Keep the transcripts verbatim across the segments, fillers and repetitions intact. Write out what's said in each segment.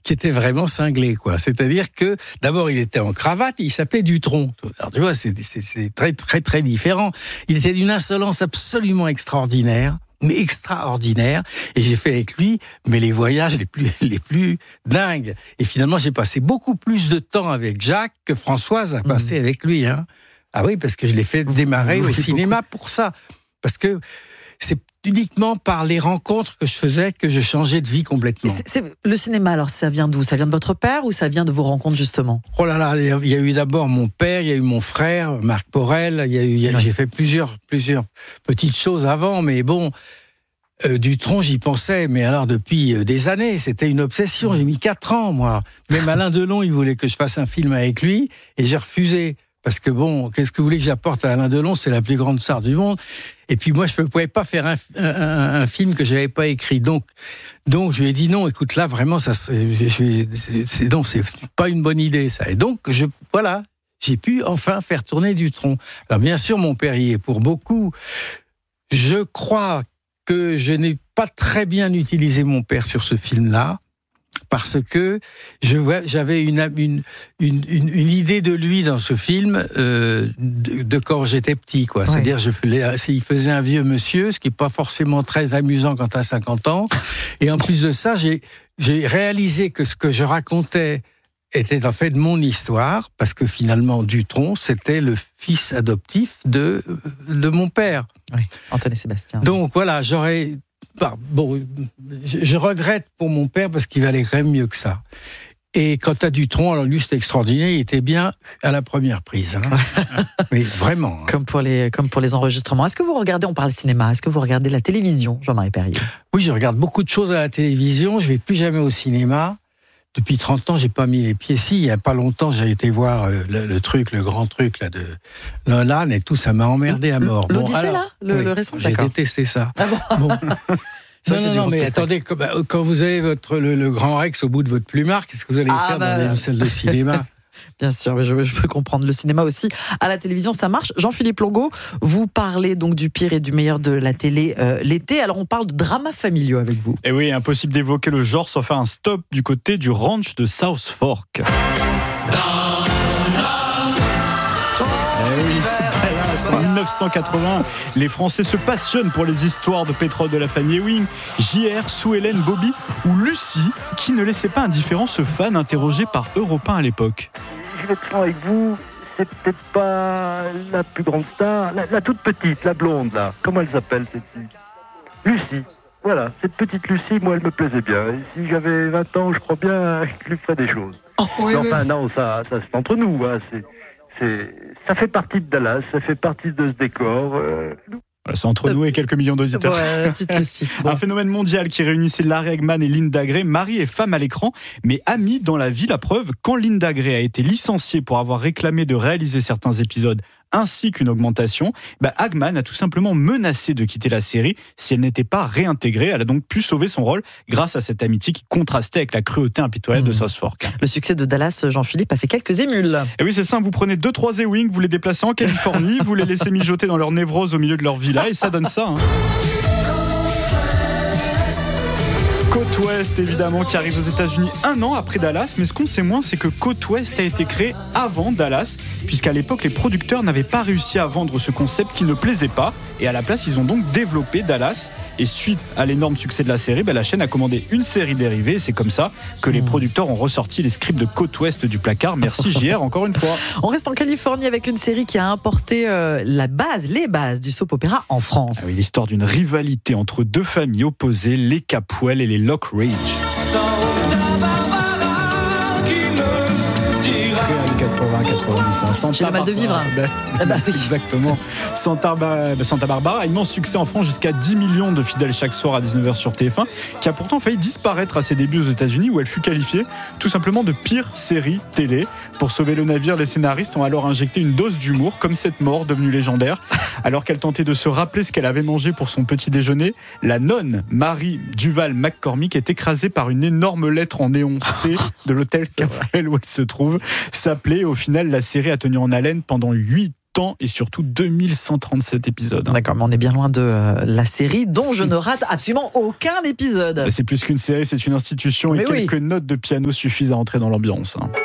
qui était vraiment cinglé, quoi. C'est-à-dire que, d'abord, il était en cravate, et il s'appelait Dutronc. Alors, tu vois, c'est, c'est, c'est très, très, très différent. Il était d'une insolence absolument extraordinaire, mais extraordinaire. Et j'ai fait avec lui, mais les voyages les plus, les plus dingues. Et finalement, j'ai passé beaucoup plus de temps avec Jacques que Françoise a passé mmh. avec lui, hein. Ah oui, parce que je l'ai fait démarrer au cinéma pour ça. Parce que c'est uniquement par les rencontres que je faisais que je changeais de vie complètement. C'est, c'est, le cinéma, alors, ça vient d'où ? Ça vient de votre père ou ça vient de vos rencontres, justement ? Oh là là, il y a eu d'abord mon père, il y a eu mon frère, Marc Porel, il y a eu, il y a, oui. j'ai fait plusieurs, plusieurs petites choses avant, mais bon, euh, Dutronc, j'y pensais, mais alors depuis euh, des années, c'était une obsession. J'ai mis quatre ans, moi. Même Alain Delon, il voulait que je fasse un film avec lui, et j'ai refusé. Parce que bon, qu'est-ce que vous voulez que j'apporte à Alain Delon ? C'est la plus grande star du monde. Et puis moi, je ne pouvais pas faire un, un, un film que je n'avais pas écrit. Donc, donc, je lui ai dit non, écoute, là, vraiment, ça, c'est, c'est, c'est, non, c'est pas une bonne idée, ça. Et donc, je, voilà, j'ai pu enfin faire tourner Dutronc. Alors, bien sûr, mon père y est pour beaucoup. Je crois que je n'ai pas très bien utilisé mon père sur ce film-là. Parce que je vois, j'avais une, une, une, une, une idée de lui dans ce film euh, de, de quand j'étais petit, quoi. Ouais. C'est-à-dire, je faisais, il faisait un vieux monsieur, ce qui n'est pas forcément très amusant quand tu as cinquante ans. Et en plus de ça, j'ai, j'ai réalisé que ce que je racontais était en fait mon histoire, parce que finalement, Dutronc, c'était le fils adoptif de, de mon père. Oui, Antoine et Sébastien. Donc voilà, j'aurais... Bon, je regrette pour mon père parce qu'il valait quand même mieux que ça. Et quant à Dutronc, alors lui c'était extraordinaire, il était bien à la première prise. Hein. Mais vraiment. Hein. Comme pour les comme pour les enregistrements. Est-ce que vous regardez, on parle cinéma, est-ce que vous regardez la télévision, Jean-Marie Perrier ? Oui, je regarde beaucoup de choses à la télévision. Je vais plus jamais au cinéma. Depuis trente ans, j'ai pas mis les pieds ici. Il y a pas longtemps, j'ai été voir le, le truc, le grand truc là de Nolan et tout. Ça m'a emmerdé à mort. L'Odyssée, bon, alors, là, le, oui, le récent. J'ai d'accord. détesté ça. Ah bon, bon. Non, non, non, mais attendez, quand, quand vous avez votre, le, le Grand Rex au bout de votre plumard, qu'est-ce que vous allez ah faire bah... dans une salle de cinéma ? Bien sûr, je, je peux comprendre. Le cinéma aussi, à la télévision, ça marche. Jean-Philippe Longo, vous parlez donc du pire et du meilleur de la télé euh, l'été. Alors, on parle de dramas familiaux avec vous. Et oui, impossible d'évoquer le genre sans faire un stop du côté du ranch de South Fork. En dix-neuf cent quatre-vingts, les Français se passionnent pour les histoires de pétrole de la famille Ewing. J R, Sue Ellen, Bobby ou Lucie, qui ne laissait pas indifférent ce fan interrogé par Europe un à l'époque. Je vais être franc avec vous, c'est peut-être pas la plus grande star, la, la toute petite, la blonde là. Comment elle s'appelle cette fille ? Lucie. Voilà, cette petite Lucie, moi elle me plaisait bien. Et si j'avais vingt ans, je crois bien que je lui ferais des choses. Oh, oui, mais enfin oui. non, ça, ça c'est entre nous, hein. c'est... C'est, ça fait partie de Dallas, ça fait partie de ce décor. Euh... C'est entre nous et quelques millions d'auditeurs. Ouais, petite Lucie. Bon. Un phénomène mondial qui réunissait Larry Hagman et Linda Gray, mari et femme à l'écran, mais amis dans la vie. La preuve, quand Linda Gray a été licenciée pour avoir réclamé de réaliser certains épisodes ainsi qu'une augmentation, bah Hagman a tout simplement menacé de quitter la série si elle n'était pas réintégrée. Elle a donc pu sauver son rôle grâce à cette amitié qui contrastait avec la cruauté impitoyable mmh. de South Fork. Le succès de Dallas, Jean-Philippe, a fait quelques émules. Et oui, c'est simple, vous prenez deux trois Ewing, vous les déplacez en Californie, vous les laissez mijoter dans leur névrose au milieu de leur villa et ça donne ça. Hein. Côte Ouest, évidemment, qui arrive aux États-Unis un an après Dallas. Mais ce qu'on sait moins, c'est que Côte Ouest a été créé avant Dallas, puisqu'à l'époque, les producteurs n'avaient pas réussi à vendre ce concept qui ne plaisait pas. Et à la place, ils ont donc développé Dallas. Et suite à l'énorme succès de la série, bah, la chaîne a commandé une série dérivée. Et c'est comme ça que les producteurs ont ressorti les scripts de Côte Ouest du placard. Merci J R, encore une fois. On reste en Californie avec une série qui a importé euh, la base, les bases du soap-opéra en France. Ah oui, l'histoire d'une rivalité entre deux familles opposées, les Capwell et les Lockridge. quatre-vingts quatre-vingt-dix. J'ai le mal de vivre. Ben, ah bah oui. Exactement. Santa, Bar- Santa Barbara, immense succès en France, jusqu'à dix millions de fidèles chaque soir à dix-neuf heures sur T F un, qui a pourtant failli disparaître à ses débuts aux États-Unis, où elle fut qualifiée tout simplement de pire série télé. Pour sauver le navire, les scénaristes ont alors injecté une dose d'humour, comme cette mort devenue légendaire. Alors qu'elle tentait de se rappeler ce qu'elle avait mangé pour son petit déjeuner, la nonne Marie Duval McCormick est écrasée par une énorme lettre en néon C de l'hôtel Capwell où elle se trouve. S'appelait, au final, la série a tenu en haleine pendant huit ans et surtout deux mille cent trente-sept épisodes. D'accord, mais on est bien loin de euh, la série dont je ne rate absolument aucun épisode. C'est plus qu'une série, c'est une institution et mais quelques oui. notes de piano suffisent à entrer dans l'ambiance. Hein.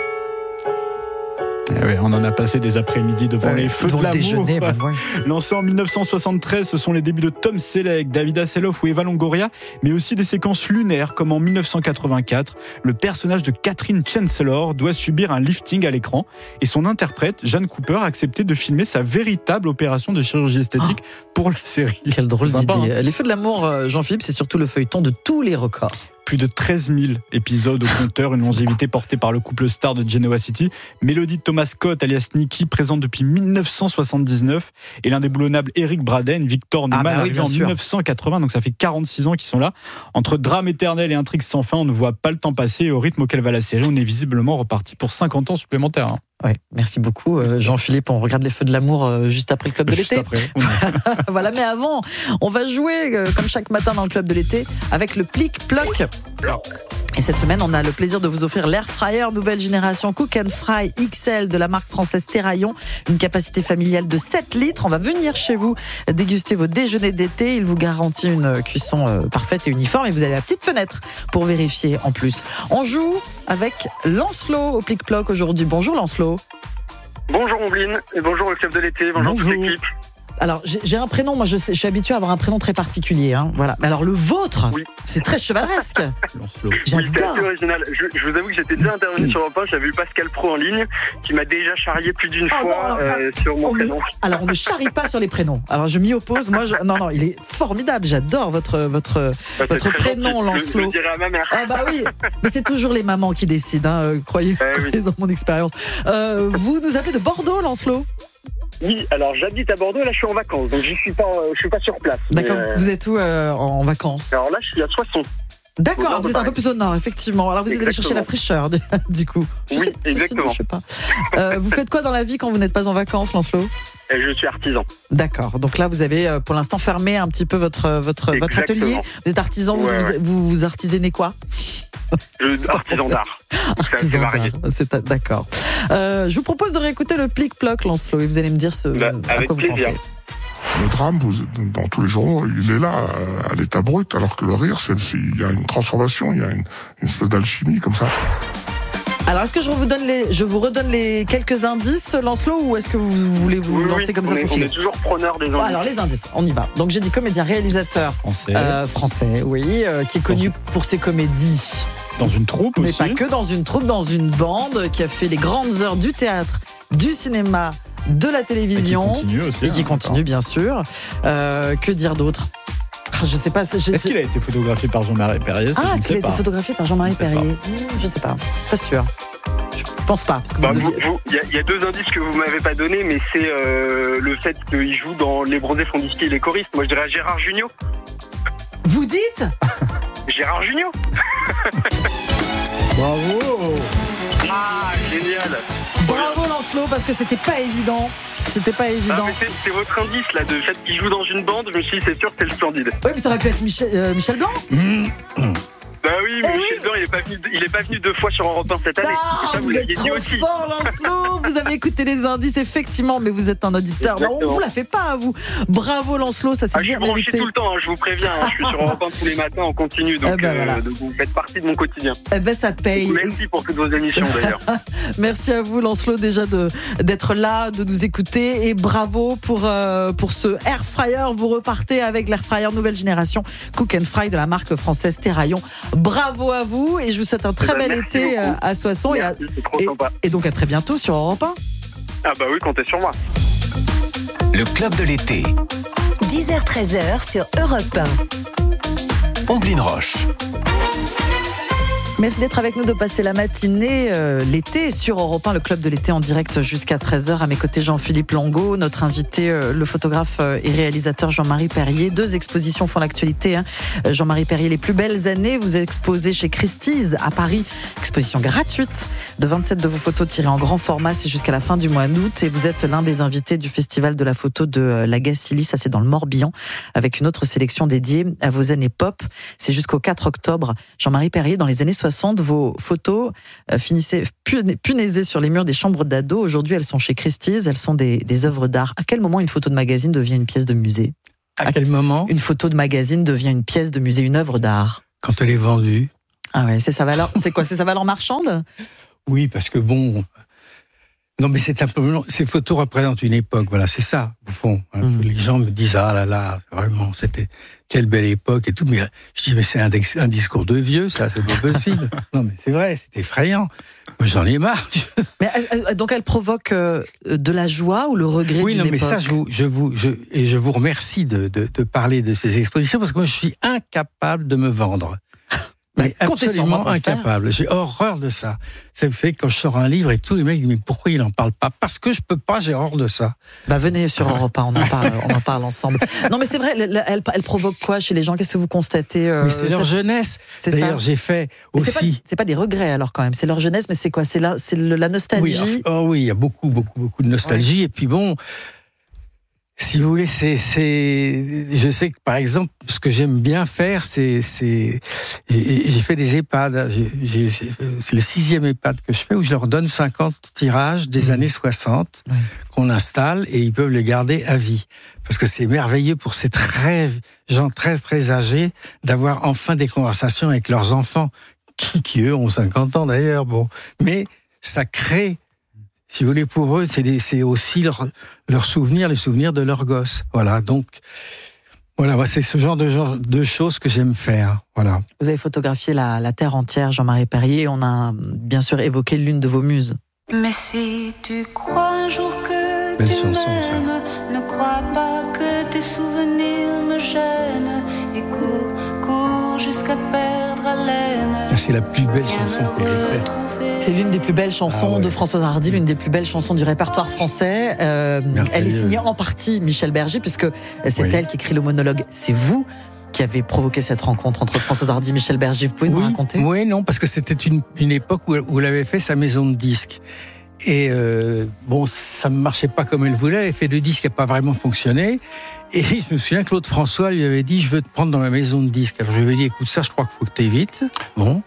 Eh oui, on en a passé des après-midi devant ouais, les feux devant de l'amour. Déjeuner, bah, ouais. Lancé en dix-neuf cent soixante-treize, ce sont les débuts de Tom Selleck, David Hasselhoff ou Eva Longoria, mais aussi des séquences lunaires comme en dix-neuf cent quatre-vingt-quatre. Le personnage de Catherine Chancellor doit subir un lifting à l'écran et son interprète, Jeanne Cooper, a accepté de filmer sa véritable opération de chirurgie esthétique oh. pour la série. Quelle drôle sympa, d'idée. Hein. Les Feux de l'amour, Jean-Philippe, c'est surtout le feuilleton de tous les records. Plus de treize mille épisodes au compteur, une longévité portée par le couple star de Genoa City. Mélodie Thomas Scott, alias Nikki, présente depuis dix-neuf cent soixante-dix-neuf. Et l'indéboulonnable Eric Braden, Victor Newman, ah bah oui, arrivé en sûr. dix-neuf cent quatre-vingts, donc ça fait quarante-six ans qu'ils sont là. Entre drame éternel et intrigues sans fin, on ne voit pas le temps passer. Et au rythme auquel va la série, on est visiblement reparti pour cinquante ans supplémentaires. Hein. Oui, merci beaucoup euh, Jean-Philippe. On regarde les Feux de l'amour euh, juste après le Club de juste l'été. Après. Voilà, mais avant, on va jouer euh, comme chaque matin dans le Club de l'été avec le plic-ploc. Et cette semaine, on a le plaisir de vous offrir l'air fryer nouvelle génération Cook and Fry X L de la marque française Terraillon, une capacité familiale de sept litres. On va venir chez vous déguster vos déjeuners d'été. Il vous garantit une cuisson euh, parfaite et uniforme et vous avez la petite fenêtre pour vérifier en plus. On joue avec Lancelot au plic-ploc aujourd'hui. Bonjour Lancelot. Bonjour Ombline, et bonjour le Club de l'été, bonjour, bonjour. toute l'équipe. Alors, j'ai, j'ai un prénom, moi je, sais, je suis habitué à avoir un prénom très particulier. Hein, voilà. Mais alors le vôtre, oui. c'est très chevaleresque. Oui, c'est assez original. Je, je vous avoue que j'étais déjà intervenu sur Europe un, j'avais eu Pascal Pro en ligne, qui m'a déjà charrié plus d'une oh, fois non, non, euh, sur mon prénom. Est, alors on ne charrie pas sur les prénoms. Alors je m'y oppose. Moi, je, non, non, il est formidable. J'adore votre votre bah, votre prénom, Lancelot. Je, je dirais à ma mère. Ah bah oui, mais c'est toujours les mamans qui décident. Hein, croyez, euh, croyez oui. dans mon expérience. Euh, vous nous appelez de Bordeaux, Lancelot? Oui, alors j'habite à Bordeaux, là je suis en vacances, donc je suis pas, je suis pas sur place. D'accord, euh... vous êtes où euh, en vacances? Alors là je suis à Soissons. D'accord, vous êtes un peu plus au nord, effectivement. Alors vous êtes allé chercher la fraîcheur, du coup. Je oui, sais, exactement. Je sais pas. Euh, vous faites quoi dans la vie quand vous n'êtes pas en vacances, Lancelot? Je suis artisan. D'accord, donc là vous avez pour l'instant fermé un petit peu votre, votre, votre atelier. Vous êtes artisan, ouais, vous, ouais. vous, vous artisanez quoi? Je, artisan d'art. Artisan d'art, c'est d'accord. Euh, je vous propose de réécouter le plic-ploc, Lancelot, et vous allez me dire ce, bah, à quoi vous plaisir. pensez. Le drame, vous, dans tous les journaux, il est là, à l'état brut, alors que le rire, c'est, c'est, il y a une transformation, il y a une, une espèce d'alchimie comme ça. Alors, est-ce que je vous, donne les, je vous redonne les quelques indices, Lancelot, ou est-ce que vous voulez vous oui, lancer oui, comme ça est, sans on fil? est toujours preneur des indices. Bon, alors, les indices, on y va. Donc, j'ai dit comédien, réalisateur français, euh, français oui, euh, qui est connu pour ses comédies. Dans une troupe Mais aussi. Mais pas que dans une troupe, dans une bande, qui a fait les grandes heures du théâtre, du cinéma, de la télévision. Et qui continue aussi. Et qui hein, continue, encore. bien sûr. Euh, que dire d'autre? Je sais pas. Est-ce qu'il a été photographié par Jean-Marie Perrier? Ah, est-ce qu'il a été photographié par Jean-Marie Perrier? Pas. Je sais pas. Pas sûr. Je pense pas. Il bah, y, y a deux indices que vous m'avez pas donné, mais c'est euh, le fait qu'il joue dans Les Bronzés font disquer et Les choristes. Moi, je dirais Gérard Jugnot. Vous dites Gérard Jugnot. Bravo. Ah, génial. Bravo Lancelot, parce que c'était pas évident. C'était pas évident. Ah, c'est, c'est votre indice là, de fait qu'il joue dans une bande. Je me suis dit, c'est sûr que c'est le Splendide. Oui, mais ça aurait pu être Michel, euh, Michel Blanc. Mmh. Bah oui, mais eh Michel oui. Blanc, il est pas venu, il est pas venu deux fois sur Europe un cette année. Ah, ça, vous, vous êtes l'aviez trop dit aussi. fort, Lancelot. Vous avez écouté les indices, effectivement, mais vous êtes un auditeur. Non, on vous la fait pas à vous. Bravo Lancelot, ça c'est ah, bien mérité. Je suis branché mérité. tout le temps, hein, je vous préviens. Hein, je suis sur Europe un tous les matins en continu, donc, eh ben, euh, voilà. donc vous faites partie de mon quotidien. Eh ben ça paye. Donc, merci pour toutes vos émissions d'ailleurs. Merci à vous Lancelot déjà de, d'être là, de nous écouter et bravo pour, euh, pour ce air fryer. Vous repartez avec l'air fryer nouvelle génération Cook and Fry de la marque française Terraillon. Bravo à vous et je vous souhaite un très bah, bel été beaucoup. à Soissons merci, et, à, et, et donc à très bientôt sur Europe un. Ah bah oui, comptez sur moi. Le Club de l'été. dix heures treize heures sur Europe un. Ombline Roche. Merci d'être avec nous, de passer la matinée, euh, l'été, sur Europe un, le Club de l'été en direct jusqu'à treize heures. À mes côtés, Jean-Philippe Longo, notre invité, euh, le photographe euh, et réalisateur Jean-Marie Perrier. Deux expositions font l'actualité. Hein. Jean-Marie Perrier, les plus belles années. Vous exposez chez Christie's à Paris. Exposition gratuite de vingt-sept de vos photos tirées en grand format. C'est jusqu'à la fin du mois d'août. Et vous êtes l'un des invités du festival de la photo de euh, la Gacilly. Ça, c'est dans le Morbihan, avec une autre sélection dédiée à vos années pop. C'est jusqu'au quatre octobre. Jean-Marie Perrier, dans les années soixante. soixante, vos photos euh, finissaient punaisées punaisées sur les murs des chambres d'ados. Aujourd'hui, elles sont chez Christie's, elles sont des, des œuvres d'art. À quel moment une photo de magazine devient une pièce de musée ? À, à quel moment ? Une photo de magazine devient une pièce de musée, une œuvre d'art. Quand elle est vendue. Ah ouais, c'est sa valeur. C'est quoi ? C'est sa valeur marchande ? Oui, parce que bon. Non, mais c'est un peu. Ces photos représentent une époque, voilà, c'est ça, au fond. Hein. Mmh. Les gens me disent, ah là là, vraiment, c'était quelle belle époque et tout. Mais je dis, mais c'est un, un discours de vieux, ça, c'est pas possible. Non, mais c'est vrai, c'est effrayant. Moi, j'en ai marre. Mais donc, elle provoque euh, de la joie ou le regret oui, d'une non, mais époque ? ça, je vous, je vous, je, et je vous remercie de, de, de parler de ces expositions parce que moi, je suis incapable de me vendre. Mais absolument incapable. J'ai horreur de ça. Ça fait que quand je sors un livre et tous les mecs disent mais pourquoi il en parle pas ? Parce que je peux pas, j'ai horreur de ça. Bah venez sur Europe un, on en parle, on en parle ensemble. Non mais c'est vrai, elle, elle, elle provoque quoi chez les gens ? Qu'est-ce que vous constatez euh, Mais c'est leur cette... jeunesse. C'est D'ailleurs, ça. j'ai fait aussi. C'est pas, c'est pas des regrets alors quand même. C'est leur jeunesse, mais c'est quoi ? C'est la, c'est la nostalgie. Oui, oh oui, il y a beaucoup, beaucoup, beaucoup de nostalgie. Oui. Et puis bon. Si vous voulez, c'est, c'est, je sais que par exemple, ce que j'aime bien faire, c'est, c'est, j'ai, j'ai fait des EHPAD. J'ai, j'ai, c'est le sixième EHPAD que je fais où je leur donne cinquante tirages des mmh. années soixante mmh. qu'on installe et ils peuvent les garder à vie. Parce que c'est merveilleux pour ces très, gens très, très âgés d'avoir enfin des conversations avec leurs enfants, qui, qui eux ont cinquante ans d'ailleurs, bon. Mais ça crée, si vous voulez, pour eux, c'est, des, c'est aussi leur, leur souvenir, les souvenirs de leurs gosses. Voilà, donc, voilà, c'est ce genre de, genre de choses que j'aime faire. Voilà. Vous avez photographié la, la Terre entière, Jean-Marie Perrier, on a bien sûr évoqué l'une de vos muses. Mais si tu crois un jour que Belle tu chanson, m'aimes, ça. ne crois pas que tes souvenirs me gênent, et cours, cours jusqu'à perdre haleine. C'est la plus belle chanson qu'elle ait faite. C'est l'une des plus belles chansons ah ouais. de Françoise Hardy, l'une des plus belles chansons du répertoire français. Euh, elle est signée en partie Michel Berger, puisque c'est oui. elle qui écrit le monologue. C'est vous qui avez provoqué cette rencontre entre Françoise Hardy et Michel Berger. Vous pouvez oui. nous raconter ? Oui, non, parce que c'était une, une époque où, où elle avait fait sa maison de disques. Et euh, bon, ça ne marchait pas comme elle voulait. Elle avait fait deux disques qui n'ont pas vraiment fonctionné. Et je me souviens que Claude François lui avait dit « Je veux te prendre dans ma maison de disques ». Alors je lui ai dit « Écoute, ça, je crois qu'il faut que tu évites. » Bon.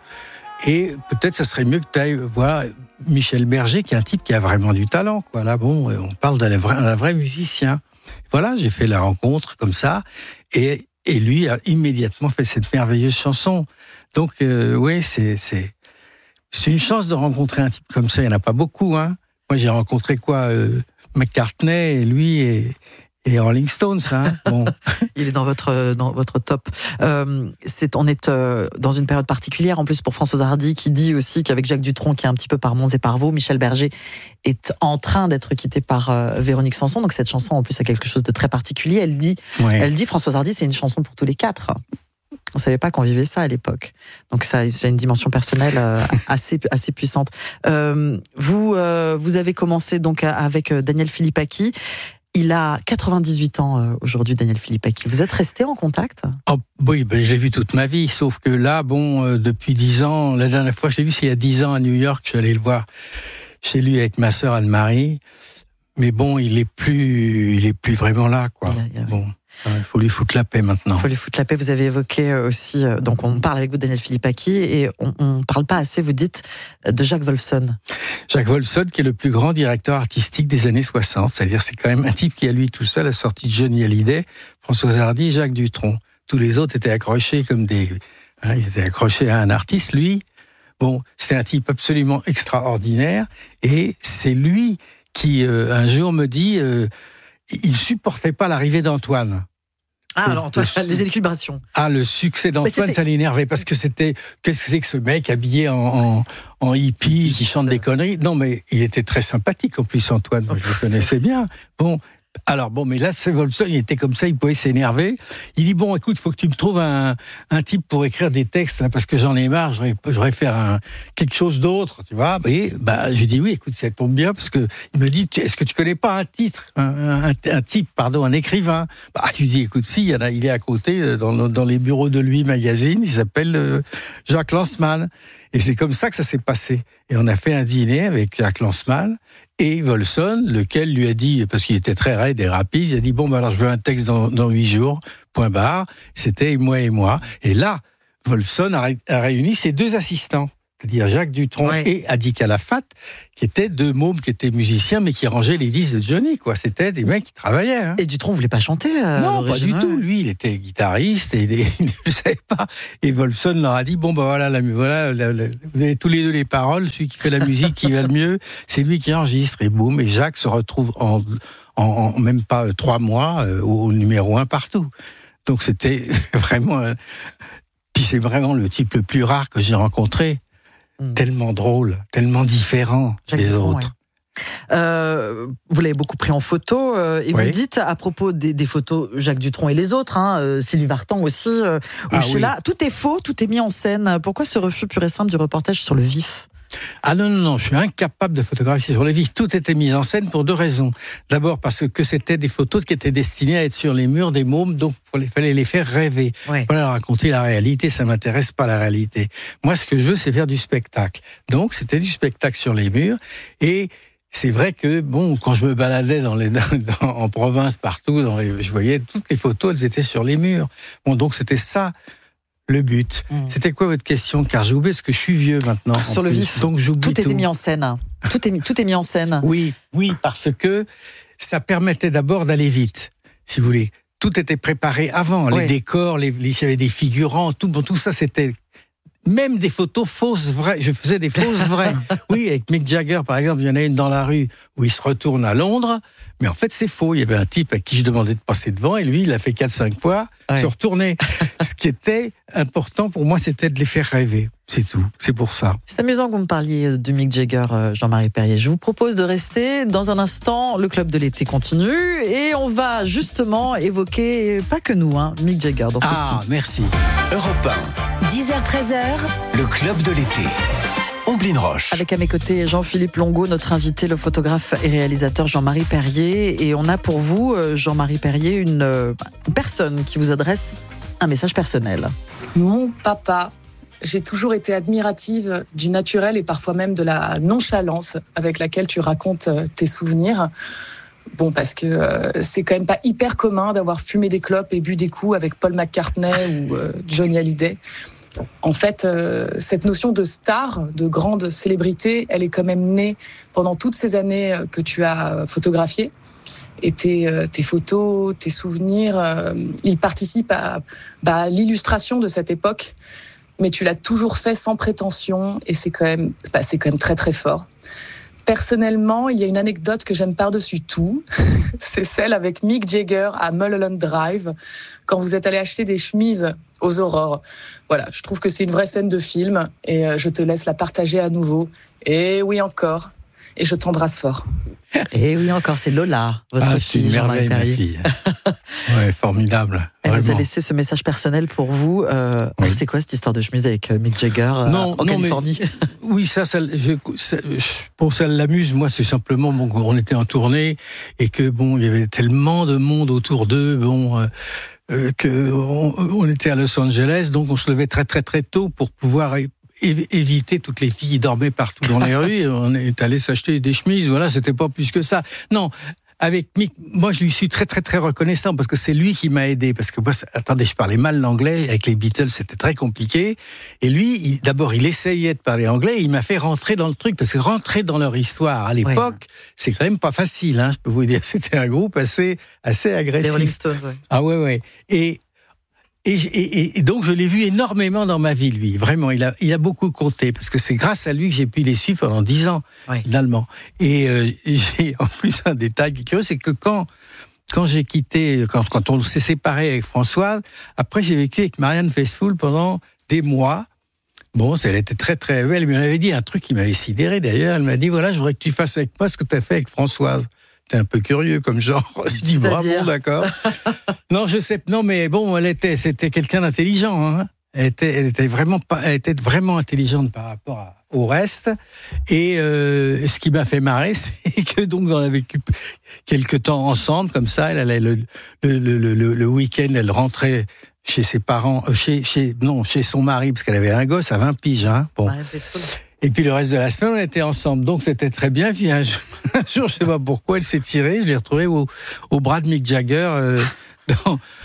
Et peut-être ça serait mieux que tu ailles voir Michel Berger, qui est un type qui a vraiment du talent, quoi. Là, bon, on parle d'un vrai, d'un vrai musicien. Voilà, j'ai fait la rencontre comme ça, et, et lui a immédiatement fait cette merveilleuse chanson. Donc, euh, oui, c'est, c'est, c'est une chance de rencontrer un type comme ça. Il n'y en a pas beaucoup, hein. Moi, j'ai rencontré quoi, euh, McCartney, et lui, et, et Rolling Stones, hein. Bon. Il est dans votre dans votre top. Euh, c'est on est euh, dans une période particulière en plus pour Françoise Hardy qui dit aussi qu'avec Jacques Dutronc qui est un petit peu par Mons et par Vaux, Michel Berger est en train d'être quitté par euh, Véronique Sanson. Donc cette chanson en plus a quelque chose de très particulier. Elle dit ouais. elle dit Françoise Hardy c'est une chanson pour tous les quatre. On savait pas qu'on vivait ça à l'époque. Donc ça, c'est une dimension personnelle euh, assez assez puissante. Euh, vous euh, vous avez commencé donc avec Daniel Philippaki. Il a quatre-vingt-dix-huit ans aujourd'hui, Daniel Philippaki. Vous êtes resté en contact ? Oh, oui, ben, je l'ai vu toute ma vie, sauf que là, bon, euh, depuis dix ans, la dernière fois que je l'ai vu, c'est il y a dix ans à New York, je suis allé le voir chez lui avec ma sœur Anne-Marie. Mais bon, il est plus, il est plus vraiment là, quoi. Il y a, il y a, bon. Il faut lui foutre la paix maintenant. Il faut lui foutre la paix. Vous avez évoqué aussi, donc on parle avec vous de Daniel Philippaki et on ne parle pas assez, vous dites, de Jacques Wolfson. Jacques Wolfson, qui est le plus grand directeur artistique des années soixante. C'est-à-dire, c'est quand même un type qui, à lui tout seul, a sorti Johnny Hallyday, Françoise Hardy, Jacques Dutronc. Tous les autres étaient accrochés comme des... Hein, ils étaient accrochés à un artiste. Lui, bon, c'est un type absolument extraordinaire et c'est lui qui, euh, un jour, me dit... Euh, il supportait pas l'arrivée d'Antoine. Ah, alors Antoine, le, les élucubrations. Ah, le succès d'Antoine, ça l'énervait parce que c'était, qu'est-ce que c'est que ce mec habillé en, en, en hippie qui chante des conneries? Non, mais il était très sympathique en plus, Antoine. Moi, je le connaissais bien. Bon. Alors bon, mais là, c'est Wolfson, il était comme ça, il pouvait s'énerver. Il dit bon, écoute, faut que tu me trouves un, un type pour écrire des textes là, parce que j'en ai marre. Je voudrais faire un, quelque chose d'autre, tu vois. Et bah, je lui dis oui, écoute, ça tombe bien parce que il me dit, est-ce que tu connais pas un titre, un, un, un type, pardon, un écrivain? Bah, je lui dis écoute, si, il y en a, il est à côté dans, dans les bureaux de Lui Magazine. Il s'appelle euh, Jacques Lanzmann. Et c'est comme ça que ça s'est passé. Et on a fait un dîner avec Jacques Lanzmann. Et Wolfson, lequel lui a dit, parce qu'il était très raide et rapide, il a dit, bon, ben alors je veux un texte dans, dans huit jours, point barre. C'était moi et moi. Et là, Wolfson a, ré, a réuni ses deux assistants. c'est-à-dire Jacques Dutronc ouais. et Adi Calafat, qui étaient deux mômes qui étaient musiciens, mais qui rangeaient les disques de Johnny, quoi. C'était des mecs qui travaillaient. Hein. Et Dutronc voulait pas chanter euh, Non, pas du tout. Lui, il était guitariste et il ne le savait pas. Et Wolfson leur a dit, bon, ben voilà, la, voilà la, la, vous avez tous les deux les paroles, celui qui fait la musique qui va le mieux, c'est lui qui enregistre. Et boum, et Jacques se retrouve en, en, en même pas trois mois euh, au numéro un partout. Donc c'était vraiment... Euh, puis c'est vraiment le type le plus rare que j'ai rencontré. Mmh. Tellement drôle, tellement différent Jacques des Dutronc, autres. Ouais. Euh, vous l'avez beaucoup pris en photo euh, et oui. vous dites à propos des, des photos Jacques Dutronc et les autres, hein, euh, Sylvie Vartan aussi, euh, ah, Sheila, oui. tout est faux, tout est mis en scène. Pourquoi ce refus pur et simple du reportage sur le vif ? Ah non, non, non, je suis incapable de photographier sur le vif. Tout était mis en scène pour deux raisons. D'abord parce que c'était des photos qui étaient destinées à être sur les murs des mômes, donc il fallait les faire rêver. Oui. Voilà, raconter la réalité, ça m'intéresse pas la réalité. Moi, ce que je veux, c'est faire du spectacle. Donc, c'était du spectacle sur les murs. Et c'est vrai que, bon, quand je me baladais dans les, dans, en province, partout, dans les, je voyais toutes les photos, elles étaient sur les murs. Bon, donc c'était ça. Le but. Mmh. C'était quoi votre question ? Car j'ai oublié, parce que je suis vieux maintenant. Sur le plus. vif. Donc j'oublie tout. Tout était mis en scène. Tout est mis, tout est mis en scène. Oui, oui, parce que ça permettait d'abord d'aller vite, si vous voulez. Tout était préparé avant. Oui. Les décors, les, les, il y avait des figurants, tout, bon, tout ça, c'était... Même des photos fausses vraies. Je faisais des fausses vraies. Oui, avec Mick Jagger, par exemple, il y en a une dans la rue où il se retourne à Londres. Mais en fait, c'est faux. Il y avait un type à qui je demandais de passer devant et lui, il a fait quatre cinq fois, ouais. se retourner. Ce qui était important pour moi, c'était de les faire rêver. C'est tout. C'est pour ça. C'est amusant que vous me parliez de Mick Jagger, Jean-Marie Perrier. Je vous propose de rester. Dans un instant, le Club de l'été continue et on va justement évoquer, pas que nous, hein, Mick Jagger dans ce ah, style. Ah, merci. Europe un. dix heures treize heures. Le Club de l'été. Omblin Roche. Avec à mes côtés Jean-Philippe Longo, notre invité, le photographe et réalisateur Jean-Marie Perrier. Et on a pour vous, Jean-Marie Perrier, une, une personne qui vous adresse un message personnel. Mon papa. J'ai toujours été admirative du naturel et parfois même de la nonchalance avec laquelle tu racontes tes souvenirs. Bon, parce que euh, c'est quand même pas hyper commun d'avoir fumé des clopes et bu des coups avec Paul McCartney ou euh, Johnny Hallyday. En fait, euh, cette notion de star, de grande célébrité, elle est quand même née pendant toutes ces années que tu as photographiées. Et tes, euh, tes photos, tes souvenirs, euh, ils participent à, bah, à l'illustration de cette époque. Mais tu l'as toujours fait sans prétention et c'est quand même, bah, c'est quand même très très fort. Personnellement, il y a une anecdote que j'aime par-dessus tout. C'est celle avec Mick Jagger à Mulholland Drive, quand vous êtes allé acheter des chemises aux Aurores. Voilà, je trouve que c'est une vraie scène de film et je te laisse la partager à nouveau. Et oui encore, et je t'embrasse fort. Et oui encore, c'est Lola, votre ah, fille, c'est une Jean-Marie merveille, ma fille. Ouais, formidable. Elle vraiment. nous a laissé ce message personnel pour vous. Euh, oui. C'est quoi cette histoire de chemise avec Mick Jagger euh, non, en non, Californie? Mais, oui, ça, ça, je, ça, pour ça l'amuse. Moi, c'est simplement bon, on était en tournée et que bon, il y avait tellement de monde autour d'eux. Bon. Euh, euh, que on, on était à Los Angeles, donc on se levait très très très tôt pour pouvoir éviter toutes les filles qui dormaient partout dans les rues. On est allé s'acheter des chemises. Voilà, c'était pas plus que ça. Non. Avec Mick, moi je lui suis très très très reconnaissant parce que c'est lui qui m'a aidé. Parce que moi, attendez, je parlais mal l'anglais avec les Beatles, c'était très compliqué. Et lui, il, d'abord, il essayait de parler anglais. Et il m'a fait rentrer dans le truc parce que rentrer dans leur histoire à l'époque, oui. c'est quand même pas facile. Hein, je peux vous dire, c'était un groupe assez assez agressif. Les Rolling Stones, oui. Ah ouais ouais. Et Et, et, et donc, je l'ai vu énormément dans ma vie, lui. Vraiment, il a, il a beaucoup compté, parce que c'est grâce à lui que j'ai pu les suivre pendant dix ans, oui. finalement. Et euh, j'ai en plus un détail qui est curieux, c'est que quand, quand j'ai quitté, quand, quand on s'est séparé avec Françoise, après j'ai vécu avec Marianne Faithfull pendant des mois. Bon, elle était très très belle, elle m'avait dit un truc qui m'avait sidéré d'ailleurs. Elle m'a dit, voilà, je voudrais que tu fasses avec moi ce que tu as fait avec Françoise. T'es un peu curieux comme genre. Je dis bravo, d'accord. Non, je sais. Non, mais bon, elle était, c'était quelqu'un d'intelligent. Hein. Elle était, elle était vraiment pas, elle était vraiment intelligente par rapport à, au reste. Et euh, ce qui m'a fait marrer, c'est que donc on a vécu quelques temps ensemble, comme ça. Elle allait le le le le, le week-end, elle rentrait chez ses parents, chez chez non, chez son mari, parce qu'elle avait un gosse à vingt piges. Hein. Bon. Ouais, et puis le reste de la semaine, on était ensemble, donc c'était très bien. Puis un jour, un jour je sais pas pourquoi, elle s'est tirée. Je l'ai retrouvée au, au bras de Mick Jagger euh, dans,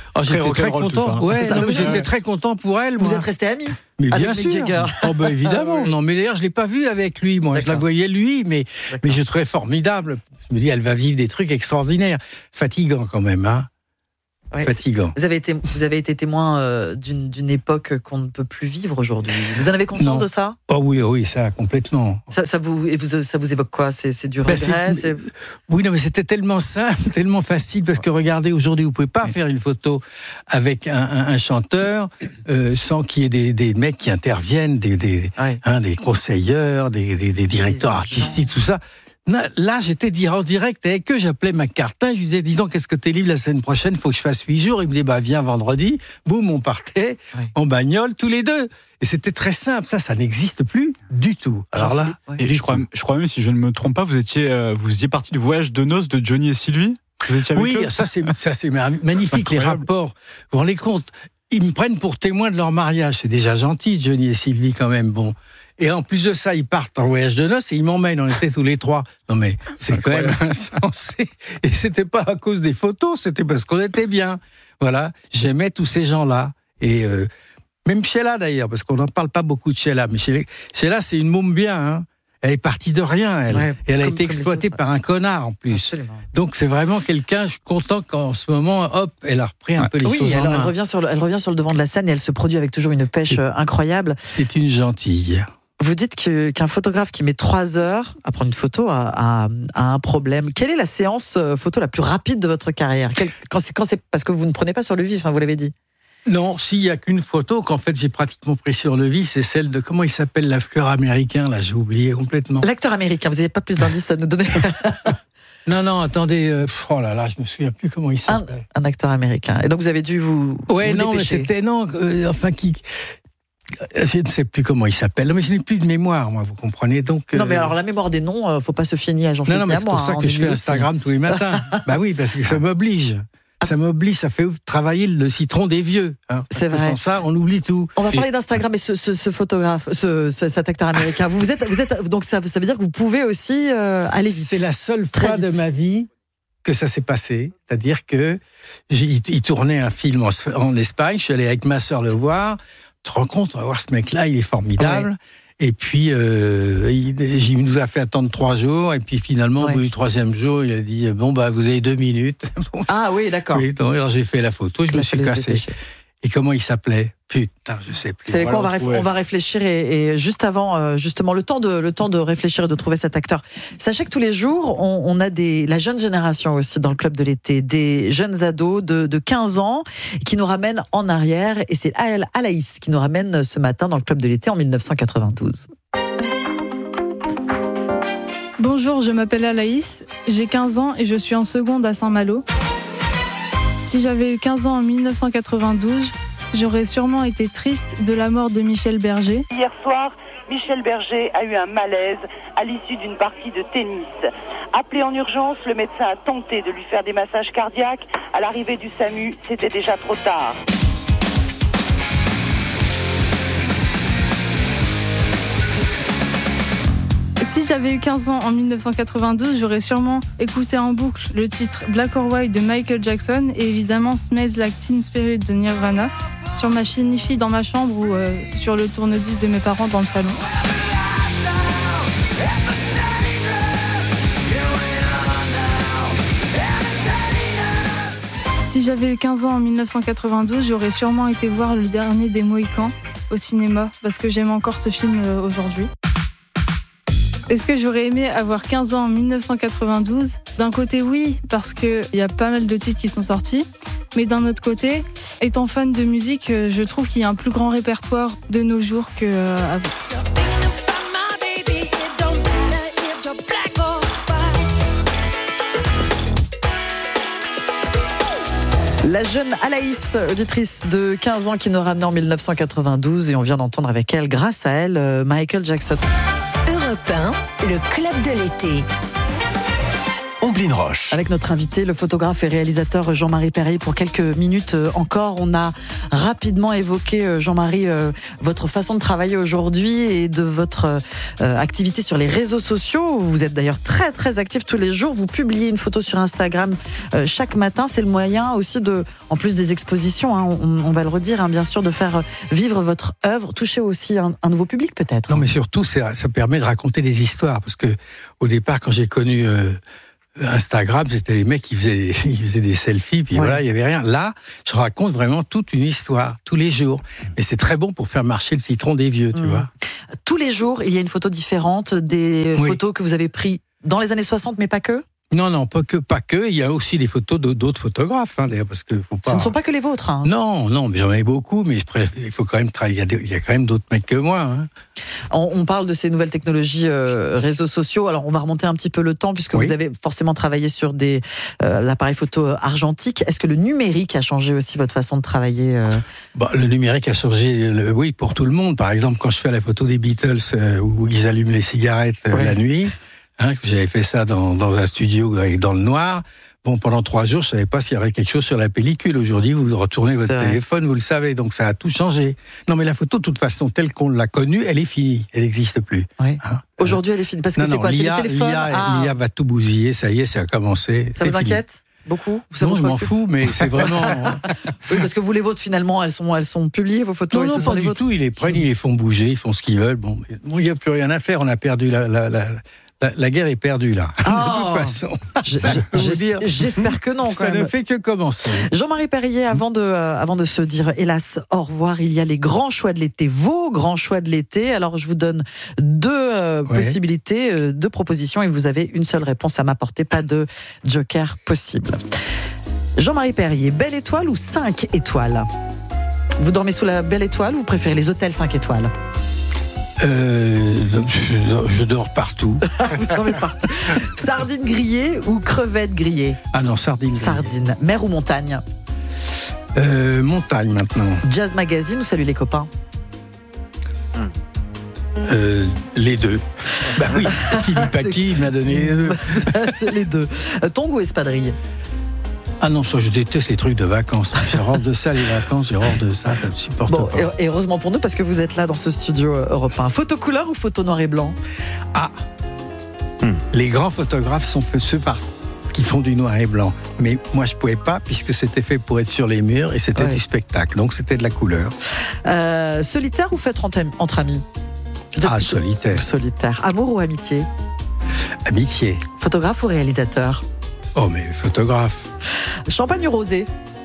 Oh, j'étais très, très content. Ça, hein. Ouais, ça, non, mais j'étais ouais. très content pour elle. Vous moi. êtes restés amis Mais avec bien Mick sûr. Jagger. Oh bah évidemment. Non, mais d'ailleurs je l'ai pas vue avec lui. Moi, je la voyais lui, mais D'accord. mais je trouvais formidable. Je me dis, elle va vivre des trucs extraordinaires, fatigants quand même, hein. Ouais, Fatigant. Vous avez été, vous avez été témoin euh, d'une, d'une époque qu'on ne peut plus vivre aujourd'hui. Vous en avez conscience Non. de ça ? Oh oui, oh oui, ça complètement. Ça, ça, vous, et vous, ça vous évoque quoi ? c'est, c'est du Ben, regret c'est- c'est... Oui, non, mais c'était tellement simple, tellement facile, parce que regardez, aujourd'hui, vous pouvez pas faire une photo avec un, un, un chanteur euh, sans qu'il y ait des, des mecs qui interviennent, des, des, Ouais. hein, des conseilleurs, des, des, des directeurs Des artistiques, tout ça. Là, là, j'étais dire en direct avec eux, j'appelais McCartin, je lui disais, dis donc, est-ce que t'es libre la semaine prochaine, faut que je fasse huit jours. Il me dit, bah, viens vendredi. Boum, on partait Ouais. en bagnole, tous les deux. Et c'était très simple, ça, ça n'existe plus du tout. Alors là, Ouais. Et je crois, je crois même, si je ne me trompe pas, vous étiez, euh, vous faisiez partie du voyage de noces de Johnny et Sylvie. Vous étiez avec oui, eux ça c'est ça c'est magnifique les Incroyable. rapports. Vous vous rendez compte, ils me prennent pour témoin de leur mariage, c'est déjà gentil Johnny et Sylvie quand même. Bon. Et en plus de ça, ils partent en voyage de noces et ils m'emmènent, on était tous les trois. Non mais c'est quand même insensé. Et c'était pas à cause des photos, c'était parce qu'on était bien. Voilà, j'aimais tous ces gens-là et euh, même Sheila d'ailleurs, parce qu'on n'en parle pas beaucoup de Sheila, mais Sheila, Sheila, c'est une môme bien, hein. Elle est partie de rien, elle. Ouais, et elle a comme- été comme les exploitée autres. par un connard en plus. Absolument. Donc c'est vraiment quelqu'un, je suis content qu'en ce moment, hop, elle a repris un peu les Oui, choses en alors elle main. revient, sur le, elle revient sur le devant de la scène et elle se produit avec toujours une pêche euh, incroyable. C'est une gentille. Vous dites que, qu'un photographe qui met trois heures à prendre une photo a, a- a un problème. Quelle est la séance euh, photo la plus rapide de votre carrière ? Quel- quand c'est, quand c'est parce que vous ne prenez pas sur le vif, hein, vous l'avez dit. Non, s'il y a qu'une photo qu'en fait j'ai pratiquement pris sur le vis, c'est celle de, comment il s'appelle, l'acteur américain, là, j'ai oublié complètement. L'acteur américain, vous n'avez pas plus d'indices à nous donner ? Non, non, attendez, euh, pff, oh là là, je me souviens plus comment il un, s'appelle. un acteur américain. Et donc vous avez dû vous, Ouais, vous non, mais dépêcher. c'était, non, euh, enfin, qui, je ne sais plus comment il s'appelle. Non, mais je n'ai plus de mémoire, moi, vous comprenez, donc. Non, mais euh, alors la mémoire des noms, euh, faut pas se fier ni à Jean-Philippe Non, non, mais ni à c'est moi. pour ça hein, que on je est fais nuls aussi. Instagram tous les matins. Bah oui, parce que ça m'oblige. Ça m'oblige, ça fait travailler le citron des vieux. Hein, parce C'est que vrai. Sans ça, on oublie tout. On va Et- parler d'Instagram et ce, ce, ce photographe, ce, ce- cet acteur américain. Vous, vous êtes, vous êtes, donc ça, ça veut dire que vous pouvez aussi euh, aller vite. C'est la seule Très fois de vite. ma vie que ça s'est passé. C'est-à-dire que j'ai, il, il tournait un film en, en Espagne. Je suis allé avec ma sœur le voir. Tu te rends compte, on va voir ce mec-là, il est formidable. Et puis, euh, il, il nous a fait attendre trois jours. Et puis finalement, Ouais. au bout du troisième jour, il a dit bon bah vous avez deux minutes. Bon, Ah oui, d'accord. oui, donc, alors j'ai fait la photo, je Il me a suis fallu se cassé. dépêcher. Et comment il s'appelait? Putain, je sais plus. Vous savez quoi, on va, Voilà, réf- ouais. on va réfléchir et, et juste avant, euh, justement, le temps de le temps de réfléchir et de trouver cet acteur. Sachez que tous les jours, on, on a des la jeune génération aussi dans le club de l'été, des jeunes ados de, de quinze ans qui nous ramènent en arrière et c'est Aël Alaïs qui nous ramène ce matin dans le club de l'été en dix-neuf cent quatre-vingt-douze. Bonjour, je m'appelle Alaïs, j'ai quinze ans et je suis en seconde à Saint-Malo. Si j'avais eu quinze ans en dix-neuf cent quatre-vingt-douze, j'aurais sûrement été triste de la mort de Michel Berger. Hier soir, Michel Berger a eu un malaise à l'issue d'une partie de tennis. Appelé en urgence, le médecin a tenté de lui faire des massages cardiaques. À l'arrivée du SAMU, c'était déjà trop tard. Si j'avais eu quinze ans en dix-neuf cent quatre-vingt-douze, j'aurais sûrement écouté en boucle le titre Black or White de Michael Jackson et évidemment Smells Like Teen Spirit de Nirvana sur ma chaîne hi-fi dans ma chambre ou euh, sur le tourne-disque de mes parents dans le salon. Si j'avais eu quinze ans en dix-neuf cent quatre-vingt-douze, j'aurais sûrement été voir Le Dernier des Mohicans au cinéma parce que j'aime encore ce film euh, aujourd'hui. Est-ce que j'aurais aimé avoir quinze ans en dix-neuf cent quatre-vingt-douze ? D'un côté, oui, parce qu'il y a pas mal de titres qui sont sortis. Mais d'un autre côté, étant fan de musique, je trouve qu'il y a un plus grand répertoire de nos jours qu'avant. La jeune Alaïs, auditrice de quinze ans qui nous ramenait en dix-neuf cent quatre-vingt-douze et on vient d'entendre avec elle, grâce à elle, Michael Jackson. Europe un, le club de l'été. Omblin Roche. Avec notre invité, le photographe et réalisateur Jean-Marie Perrier, pour quelques minutes encore. On a rapidement évoqué, Jean-Marie, votre façon de travailler aujourd'hui et de votre activité sur les réseaux sociaux. Vous êtes d'ailleurs très très actif tous les jours. Vous publiez une photo sur Instagram chaque matin. C'est le moyen aussi de, en plus des expositions, hein, on, on va le redire, hein, bien sûr, de faire vivre votre œuvre, toucher aussi un, un nouveau public peut-être. Non, mais surtout, ça permet de raconter des histoires. Parce que au départ, quand j'ai connu euh, Instagram, c'était les mecs qui faisaient, ils faisaient des selfies, puis ouais. voilà, il n'y avait rien. Là, je raconte vraiment toute une histoire, tous les jours. Et c'est très bon pour faire marcher le citron des vieux, tu mmh. vois. Tous les jours, il y a une photo différente, des oui. photos que vous avez prises dans les années soixante, mais pas que ? Non, non, pas que, pas que. Il y a aussi des photos d'autres photographes, hein, d'ailleurs, parce que faut pas. Ce ne sont pas que les vôtres, hein. Non, non, mais j'en ai beaucoup, mais je préfère, il faut quand même travailler. Il y a quand même d'autres mecs que moi, hein. On, on parle de ces nouvelles technologies, euh, réseaux sociaux. Alors, on va remonter un petit peu le temps, puisque oui. vous avez forcément travaillé sur des euh, appareils photo argentiques. Est-ce que le numérique a changé aussi votre façon de travailler euh... bah, le numérique a changé, le, oui, pour tout le monde. Par exemple, quand je fais la photo des Beatles euh, où ils allument les cigarettes euh, oui. la nuit. Hein, j'avais fait ça dans, dans un studio dans le noir. Bon, pendant trois jours, je savais pas s'il y avait quelque chose sur la pellicule. Aujourd'hui, vous retournez votre téléphone, vous le savez. Donc, ça a tout changé. Non, mais la photo, de toute façon, telle qu'on l'a connue, elle est finie. Elle n'existe plus. Oui. Hein, Aujourd'hui, elle est finie. Parce que non, c'est quoi, c'est les téléphones? L'I A, ah. l'I A va tout bousiller. Ça y est, ça a commencé. Ça vous fini. inquiète? Beaucoup? Vous non, je m'en fous, mais c'est vraiment. Oui, parce que vous, les vôtres, finalement, elles sont, elles sont publiées, vos photos. Non, non, pas du vôtres. tout. Ils les prennent, ils les font bouger, ils font ce qu'ils veulent. Bon, bon, il n'y a plus rien à faire. On a perdu la, la, la... La, la guerre est perdue, là. Oh, de toute façon. J'espère que non, quand ça même. ne fait que commencer. Jean-Marie Perrier, avant de, euh, avant de se dire, hélas, au revoir, il y a les grands choix de l'été, vos grands choix de l'été. Alors, je vous donne deux euh, ouais. possibilités, euh, deux propositions, et vous avez une seule réponse à m'apporter, pas de joker possible. Jean-Marie Perrier, belle étoile ou cinq étoiles? Vous dormez sous la belle étoile ou vous préférez les hôtels cinq étoiles? Euh, je, je dors partout. Vous dormez partout. Sardines grillées ou crevettes grillées? Ah non, sardines. Sardines. Mer ou montagne? euh, Montagne maintenant. Jazz Magazine ou Salut les copains? euh, Les deux. Bah oui, Philippe Aki m'a donné les deux. C'est les deux. Tongs ou espadrilles? Ah non, ça, je déteste les trucs de vacances. J'ai horreur de ça, les vacances, j'ai horreur de ça, ça me supporte bon, pas. Et heureusement pour nous, parce que vous êtes là dans ce studio Europe un. Photo couleur ou photo noir et blanc? Ah hmm. Les grands photographes sont ceux par... qui font du noir et blanc. Mais moi, je pouvais pas, puisque c'était fait pour être sur les murs, et c'était ouais. du spectacle, donc c'était de la couleur. Euh, solitaire ou fête entre, entre amis? Ah, de... solitaire. Solitaire. Amour ou amitié? Amitié. Photographe ou réalisateur? Oh, mais photographe. Champagne ou rosé?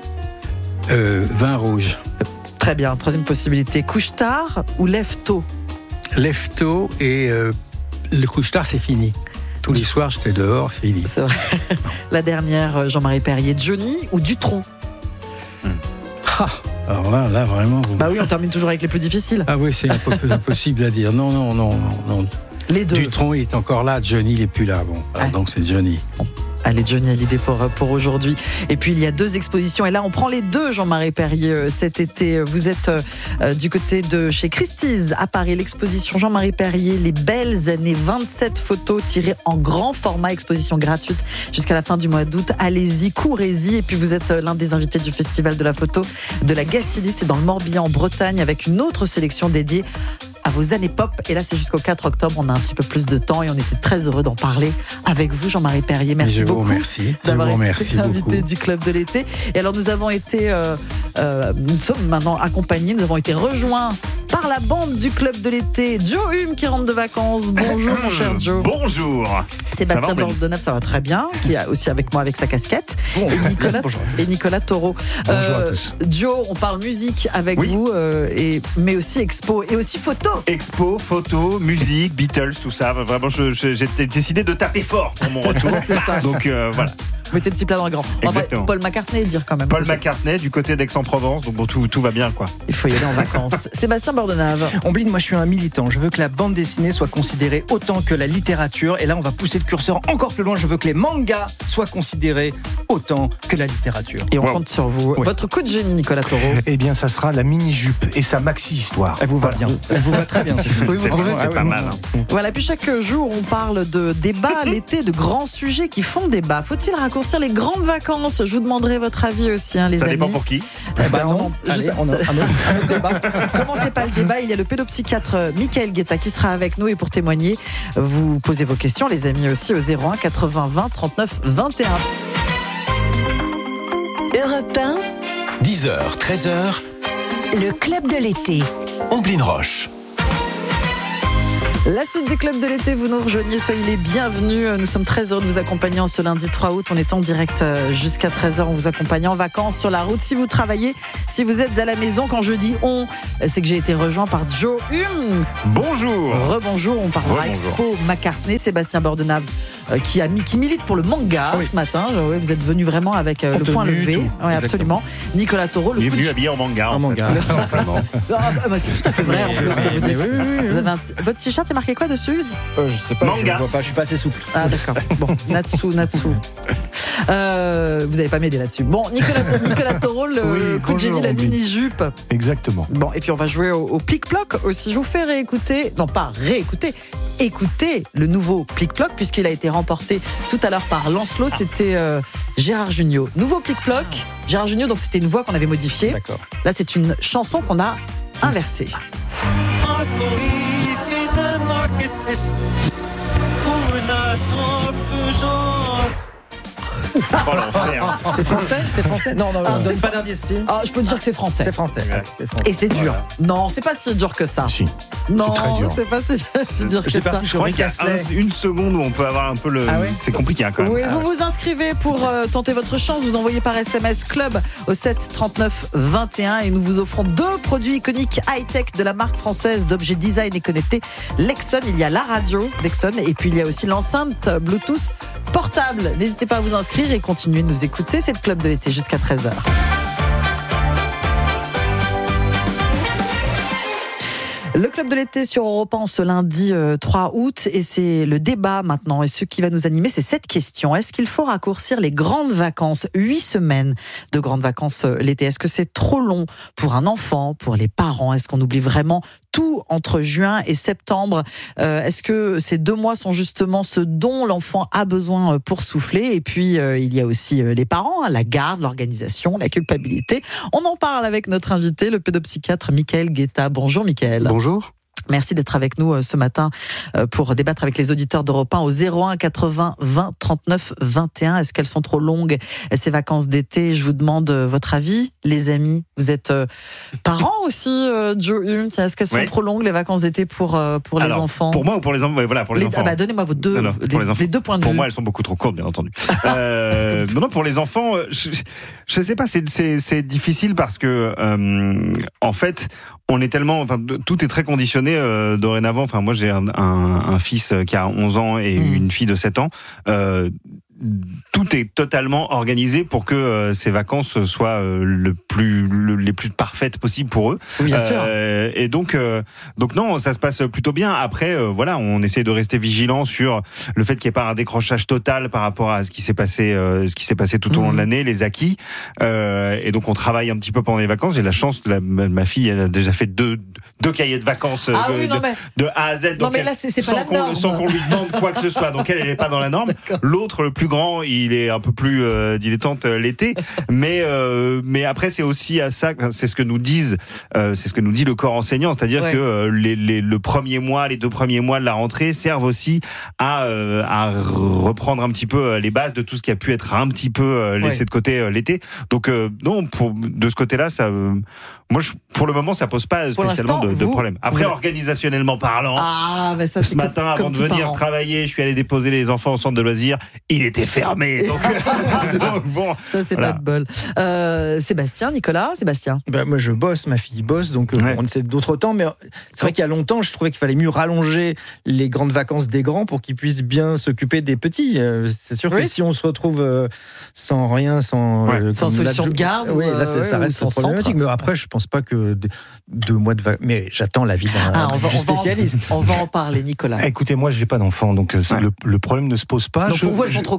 euh, Vin rouge. Très bien, troisième possibilité. Couche tard ou lève tôt? Lève tôt et euh, le couche tard, c'est fini. Tous les soirs, j'étais dehors, c'est fini. C'est vrai. La dernière, Jean-Marie Perrier, Johnny ou Dutronc? hmm. ah, Alors là, là, vraiment... Vous... Bah oui, on termine toujours avec les plus difficiles. Ah oui, c'est impossible à dire. Non, non, non, non, non. Les deux. Dutronc, il est encore là, Johnny, il n'est plus là. Bon, alors, ah. donc c'est Johnny. Bon. Allez, Johnny à l'idée pour, pour aujourd'hui. Et puis, il y a deux expositions. Et là, on prend les deux, Jean-Marie Perrier, cet été. Vous êtes euh, du côté de chez Christie's à Paris. L'exposition Jean-Marie Perrier, les belles années, vingt-sept photos tirées en grand format. Exposition gratuite jusqu'à la fin du mois d'août. Allez-y, courez-y. Et puis, vous êtes l'un des invités du Festival de la photo de la Gacilly. C'est dans le Morbihan, en Bretagne, avec une autre sélection dédiée à vos années pop. Et là, c'est jusqu'au quatre octobre. On a un petit peu plus de temps et on était très heureux d'en parler avec vous, Jean-Marie Perrier. Merci beaucoup. Je vous remercie. D'avoir été invité du Club de l'été. Et alors, nous avons été, euh, euh, nous sommes maintenant accompagnés, nous avons été rejoints par la bande du Club de l'été. Joe Hume qui rentre de vacances. Bonjour, mon cher Joe. Bonjour. Sébastien Bordeneuve, ça va très bien, qui est aussi avec moi avec sa casquette. Bon, et, Nicolas, et Nicolas Taureau. Bonjour euh, à tous. Joe, on parle musique avec oui. vous, euh, et, mais aussi expo et aussi photo. Expo, photo, musique, Beatles, tout ça. Vraiment, je, je, j'ai décidé de taper fort pour mon retour. C'est ça. Donc euh, voilà. Mettez le petit plat dans le grand. Exactement. Enfin, Paul McCartney, dire quand même. Paul McCartney du côté d'Aix-en-Provence, donc bon, tout, tout va bien, quoi. Il faut y aller en vacances. Sébastien Bordenave. Omblin, moi je suis un militant. Je veux que la bande dessinée soit considérée autant que la littérature. Et là, on va pousser le curseur encore plus loin. Je veux que les mangas soient soit considérée autant que la littérature. Et on wow. compte sur vous. Oui. Votre coup de génie, Nicolas Taureau? Eh bien, ça sera la mini-jupe et sa maxi-histoire. Elle vous va bien. Elle vous va très bien. Oui, c'est, c'est, c'est pas mal. Hein. Voilà, puis chaque jour, on parle de débat, l'été, de grands sujets qui font débat. Faut-il raccourcir les grandes vacances? Je vous demanderai votre avis aussi, hein, les ça amis. Ça dépend pour qui? Eh ben non, Allez, juste, on a un autre débat. Commencez pas le débat, il y a le pédopsychiatre Michael Guetta qui sera avec nous et pour témoigner, vous posez vos questions, les amis, aussi au zéro un quatre-vingts vingt trente-neuf vingt et un. Europe un, dix heures, treize heures, le club de l'été. Omblin Roche. La suite des clubs de l'été, vous nous rejoignez, soyez les bienvenus. Nous sommes très heureux de vous accompagner en ce lundi trois août. On est en direct jusqu'à treize heures. On vous accompagne en vacances, sur la route. Si vous travaillez, si vous êtes à la maison, quand je dis on, c'est que j'ai été rejoint par Joe Hume. Bonjour. Rebonjour, on parlera Rebonjour. Expo McCartney. Sébastien Bordenave qui, a mis, qui milite pour le manga oui. ce matin. Vous êtes venu vraiment avec le point levé. Oui, absolument. Nicolas Taureau. Le Il est venu de... habillé en manga. En, en manga, tout simplement. Ah, bah, c'est tout à fait vrai. En plus, ce que vous dites. Oui, oui, oui. Vous avez un... Votre t-shirt est marqué quoi dessus? euh, Je sais pas, manga. je vois pas, je suis pas assez souple. Ah d'accord. Bon, Natsu, Natsu. Euh, vous n'avez pas m'aider là-dessus. Bon, Nicolas, Nicolas Taureau, le oui, coup de génie, la mini-jupe. Exactement. Bon, et puis on va jouer au, au plic-ploc aussi. Je vous fais réécouter, non pas réécouter, écouter le nouveau plic-ploc, puisqu'il a été remporté tout à l'heure par Lancelot. C'était euh, Gérard Jugnot. Nouveau plic-ploc, Gérard Jugnot, donc c'était une voix qu'on avait modifiée. D'accord. Là, c'est une chanson qu'on a inversée. Oh, l'enfer. C'est français? C'est français? Non, non, non, donne pas d'indice. Ah, je peux te dire que c'est français. C'est français. Ouais, c'est français. Et c'est dur. Voilà. Non, c'est pas si dur que ça. Si. Non, c'est, très dur. c'est pas si, si dur que ça. Parti, je crois qu'il y a un, une seconde où on peut avoir un peu le. Ah ouais, c'est compliqué hein, quand même. Oui, ah vous ouais. vous inscrivez pour euh, tenter votre chance. Vous envoyez par S M S club au sept trente-neuf vingt et un et nous vous offrons deux produits iconiques high-tech de la marque française d'objets design et connectés Lexon. Il y a la radio Lexon et puis il y a aussi l'enceinte Bluetooth portable. N'hésitez pas à vous inscrire et continuez de nous écouter. C'est le club de l'été jusqu'à treize heures. Le club de l'été sur Europe un ce lundi euh, trois août et c'est le débat maintenant et ce qui va nous animer c'est cette question. Est-ce qu'il faut raccourcir les grandes vacances? Huit semaines de grandes vacances euh, l'été. Est-ce que c'est trop long pour un enfant, pour les parents? Est-ce qu'on oublie vraiment tout entre juin et septembre? euh, Est-ce que ces deux mois sont justement ce dont l'enfant a besoin pour souffler? Et puis euh, il y a aussi euh, les parents, hein, la garde, l'organisation, la culpabilité. On en parle avec notre invité, le pédopsychiatre Michael Guetta. Bonjour Michael. Bonjour. Merci d'être avec nous ce matin pour débattre avec les auditeurs d'Europe un au zéro un quatre-vingts vingt trente-neuf vingt et un. Est-ce qu'elles sont trop longues ces vacances d'été? Je vous demande votre avis, les amis. Vous êtes parents aussi, Joe Hume. Est-ce qu'elles sont ouais. trop longues les vacances d'été pour pour Alors, les enfants? Pour moi ou pour les enfants? Ouais, voilà, pour les, les enfants. Ah bah, donnez-moi vos deux, non, non, les, les, les deux points de pour vue. Pour moi, elles sont beaucoup trop courtes, bien entendu. euh, non, non, pour les enfants, je, je sais pas, c'est, c'est, c'est difficile parce que euh, en fait, on est tellement, enfin, tout est très conditionné euh, dorénavant. Enfin, moi, j'ai un, un, un fils qui a onze ans et mmh. une fille de sept ans. Euh, tout est totalement organisé pour que euh, ces vacances soient euh, le plus, le, les plus parfaites possibles pour eux. Oui, bien sûr. Euh, et donc, euh, donc non, ça se passe plutôt bien. Après, euh, voilà, on essaie de rester vigilant sur le fait qu'il n'y ait pas un décrochage total par rapport à ce qui s'est passé, euh, ce qui s'est passé tout au long de l'année, les acquis. Euh, et donc, on travaille un petit peu pendant les vacances. J'ai la chance, la, ma, ma fille, elle a déjà fait deux, deux cahiers de vacances ah de, oui, non, de, mais... de A à Z. Donc non, mais elle, là, c'est, c'est sans, pas la qu'on, norme. sans qu'on lui demande quoi que ce soit. Donc elle, elle n'est pas dans la norme. D'accord. L'autre, le plus grand, il est un peu plus euh, dilettante euh, l'été, mais euh, mais après c'est aussi à ça, c'est ce que nous disent, euh, c'est ce que nous dit le corps enseignant, c'est-à-dire ouais. que euh, les, les, le premier mois, les deux premiers mois de la rentrée servent aussi à euh, à reprendre un petit peu les bases de tout ce qui a pu être un petit peu euh, laissé ouais. de côté euh, l'été. Donc euh, non, pour de ce côté-là, ça, euh, moi je, pour le moment ça pose pas pour spécialement de, de problème. Après vous... organisationnellement parlant, ah, ben ça, ce matin comme, avant comme de venir parent. travailler, je suis allé déposer les enfants au centre de loisirs, il était fermé. Donc, donc bon, ça c'est voilà. pas de bol. Euh, Sébastien, Nicolas, Sébastien. Ben, moi je bosse, ma fille bosse, donc euh, ouais. on essaie d'autres temps, mais c'est vrai qu'il y a longtemps, je trouvais qu'il fallait mieux rallonger les grandes vacances des grands pour qu'ils puissent bien s'occuper des petits. Euh, c'est sûr oui. que si on se retrouve euh, sans rien, sans ouais. euh, sans solution de garde, oui, là ça, ça reste problématique. Centre. Mais après, je pense pas que deux, deux mois de vacances. Mais j'attends l'avis d'un ah, on va, spécialiste. On va, en, on va en parler, Nicolas. Écoutez, moi j'ai pas d'enfant, donc ouais. le, le problème ne se pose pas. Donc je, pour vous, elles je, sont trop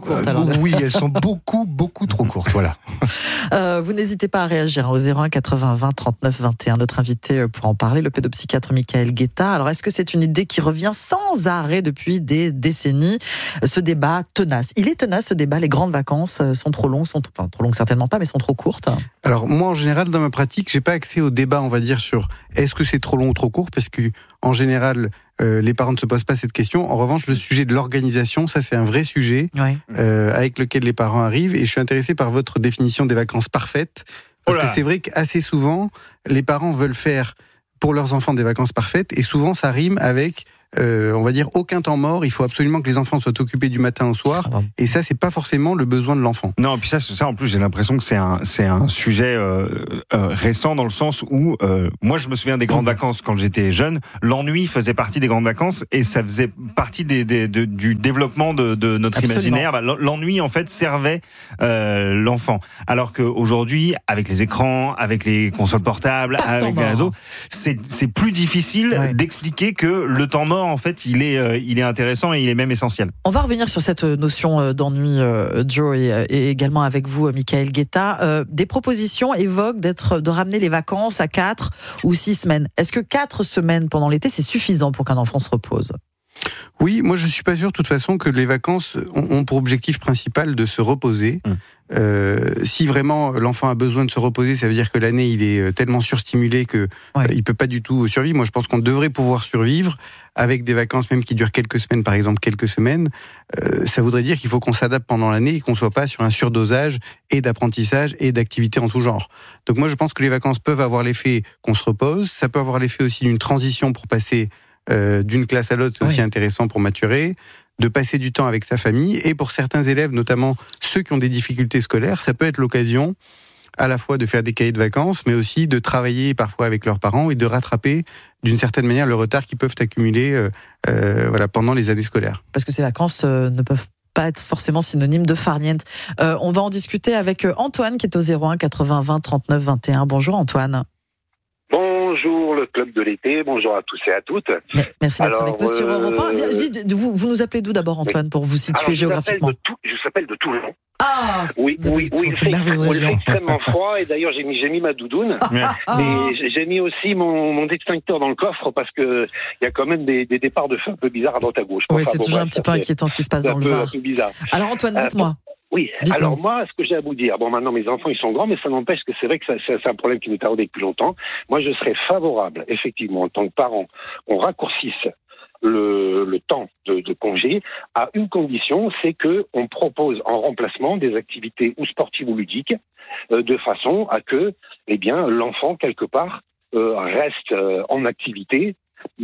courtes. Alors. Oui, elles sont beaucoup, beaucoup trop courtes. Voilà. Euh, vous n'hésitez pas à réagir au zéro un quatre-vingts vingt trente-neuf vingt et un. Notre invité pour en parler, le pédopsychiatre Michael Guetta. Alors, est-ce que c'est une idée qui revient sans arrêt depuis des décennies ? Ce débat tenace. Il est tenace, ce débat. Les grandes vacances sont trop longues, sont enfin trop longues certainement pas, mais sont trop courtes. Alors moi, en général, dans ma pratique, j'ai pas accès au débat, on va dire, sur est-ce que c'est trop long ou trop court, parce que en général, euh, les parents ne se posent pas cette question. En revanche, le sujet de l'organisation, ça c'est un vrai sujet oui. euh, avec lequel les parents arrivent. Et je suis intéressé par votre définition des vacances parfaites, parce que c'est vrai qu'assez souvent, les parents veulent faire pour leurs enfants des vacances parfaites, et souvent ça rime avec Euh, on va dire aucun temps mort, il faut absolument que les enfants soient occupés du matin au soir, et ça c'est pas forcément le besoin de l'enfant. Non, puis ça, ça en plus j'ai l'impression que c'est un, c'est un sujet euh, euh, récent dans le sens où euh, moi je me souviens des grandes vacances quand j'étais jeune, l'ennui faisait partie des grandes vacances et ça faisait partie des, des, de, du développement de, de notre Absolument. imaginaire. Bah, l'ennui en fait servait euh, l'enfant, alors qu'aujourd'hui avec les écrans, avec les consoles portables, avec les réseaux, c'est, c'est plus difficile ouais. d'expliquer que le temps mort en fait, il est, euh, il est intéressant et il est même essentiel. On va revenir sur cette notion d'ennui, euh, Joe, et, et également avec vous, Michael Guetta. Euh, des propositions évoquent d'être, de ramener les vacances à quatre ou six semaines. Est-ce que quatre semaines pendant l'été, c'est suffisant pour qu'un enfant se repose ? Oui, moi je suis pas sûr de toute façon que les vacances ont, ont pour objectif principal de se reposer. Mmh. Euh, si vraiment l'enfant a besoin de se reposer, ça veut dire que l'année il est tellement surstimulé que ouais. euh, il peut pas du tout survivre. Moi je pense qu'on devrait pouvoir survivre avec des vacances même qui durent quelques semaines, par exemple quelques semaines. Euh, ça voudrait dire qu'il faut qu'on s'adapte pendant l'année et qu'on soit pas sur un surdosage et d'apprentissage et d'activités en tout genre. Donc moi je pense que les vacances peuvent avoir l'effet qu'on se repose. Ça peut avoir l'effet aussi d'une transition pour passer euh, d'une classe à l'autre, c'est oui. aussi intéressant pour maturer, de passer du temps avec sa famille, et pour certains élèves, notamment ceux qui ont des difficultés scolaires, ça peut être l'occasion à la fois de faire des cahiers de vacances, mais aussi de travailler parfois avec leurs parents et de rattraper d'une certaine manière le retard qu'ils peuvent accumuler euh, euh, voilà, pendant les années scolaires. Parce que ces vacances euh, ne peuvent pas être forcément synonyme de farniente. Euh, on va en discuter avec Antoine qui est au zéro un quatre-vingts vingt trente-neuf vingt et un. Bonjour Antoine. Bonjour le club de l'été, bonjour à tous et à toutes. Merci d'être Alors, avec nous sur Europe un. Euh... Vous, vous nous appelez d'où d'abord Antoine, pour vous situer Alors, je géographiquement tout, Je s'appelle de Toulon. Ah Oui, oui, oui, il fait, il fait extrêmement froid, et d'ailleurs j'ai mis, j'ai mis ma doudoune, ah, et j'ai mis aussi mon, mon extincteur dans le coffre, parce que il y a quand même des, des départs de feu un peu bizarres à droite à gauche. Oui, enfin, c'est bon, toujours bref, un petit peu inquiétant ce qui se passe dans le Var. Alors Antoine, dites-moi. Euh, Oui, Dites-moi. Alors moi, ce que j'ai à vous dire, bon maintenant mes enfants ils sont grands, mais ça n'empêche que c'est vrai que ça, c'est, c'est un problème qui nous taraude depuis longtemps. Moi je serais favorable, effectivement, en tant que parent, qu'on raccourcisse le, le temps de, de congé à une condition, c'est que on propose en remplacement des activités ou sportives ou ludiques, euh, de façon à que, eh bien, l'enfant quelque part euh, reste euh, en activité.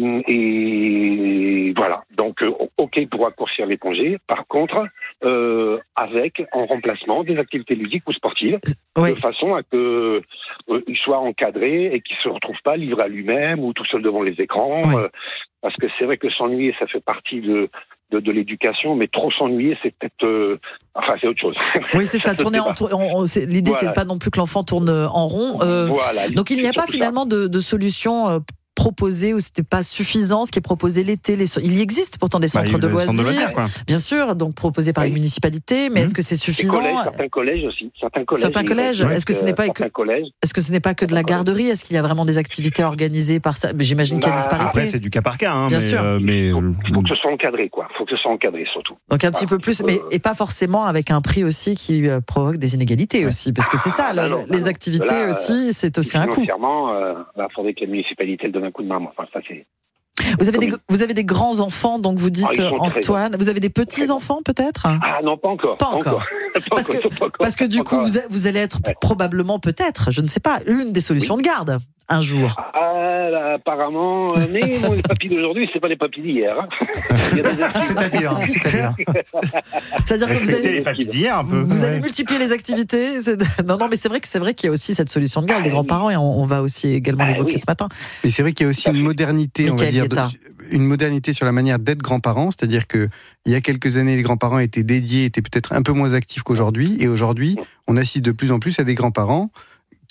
Et voilà, donc ok pour raccourcir les congés, par contre euh, avec en remplacement des activités ludiques ou sportives, oui. de façon à que euh, il soit encadré et qu'il se retrouve pas livré à lui-même ou tout seul devant les écrans, oui. euh, parce que c'est vrai que s'ennuyer ça fait partie de De, de l'éducation, mais trop s'ennuyer, c'est peut-être, euh, enfin, c'est autre chose. Oui, c'est ça. ça tourner en, on, on, c'est, l'idée, voilà. c'est pas non plus que l'enfant tourne en rond. Euh, voilà, donc, il n'y a pas finalement de, de solution euh, proposée, ou c'était pas suffisant ce qui est proposé l'été. Les, il y existe pourtant des centres, bah, de, loisirs, centres de loisirs, quoi. Bien sûr, donc proposés par oui. les municipalités, mais mmh. est-ce que c'est suffisant? collèges, Certains collèges aussi, certains collèges. Certains collèges. Est-ce que ce n'est pas que, est-ce que ce n'est pas que de la garderie? Est-ce qu'il y a vraiment des activités organisées par ça? Mais j'imagine bah, qu'il y a disparité. Après, c'est du cas par cas, hein, bien mais, sûr. Euh, mais faut, faut que ce soit encadré, quoi. Faut que ce soit encadré surtout. Donc un petit voilà, peu plus, mais et pas forcément avec un prix aussi qui euh, provoque des inégalités aussi, parce que c'est ça. Ah, là, non, les non, activités là, aussi, c'est aussi un coût. Financièrement, il euh, faudrait que la municipalité le donne un coup de main. Enfin, ça c'est. Vous avez, des, vous avez des grands enfants, donc vous dites ah, Antoine. Vous avez des petits enfants peut-être? Ah non, pas encore. Pas encore. Parce que, pas encore, parce que du coup, vous, vous allez être ouais. probablement peut-être, je ne sais pas, une des solutions oui. de garde un jour. Ah, là, apparemment, mais bon, les papilles d'aujourd'hui, c'est pas les papilles d'hier. Hein. C'est-à-dire, c'est-à-dire. C'est-à-dire que vous allez, les papilles d'hier un peu. Vous allez multiplier les activités. C'est... Non, non, mais c'est vrai que c'est vrai qu'il y a aussi cette solution de garde des grands-parents, et on, on va aussi également ah, l'évoquer oui. ce matin. Mais c'est vrai qu'il y a aussi une modernité, on va dire, de, une modernité sur la manière d'être grands-parents, c'est-à-dire que il y a quelques années, les grands-parents étaient dédiés, étaient peut-être un peu moins actifs qu'aujourd'hui, et aujourd'hui, on assiste de plus en plus à des grands-parents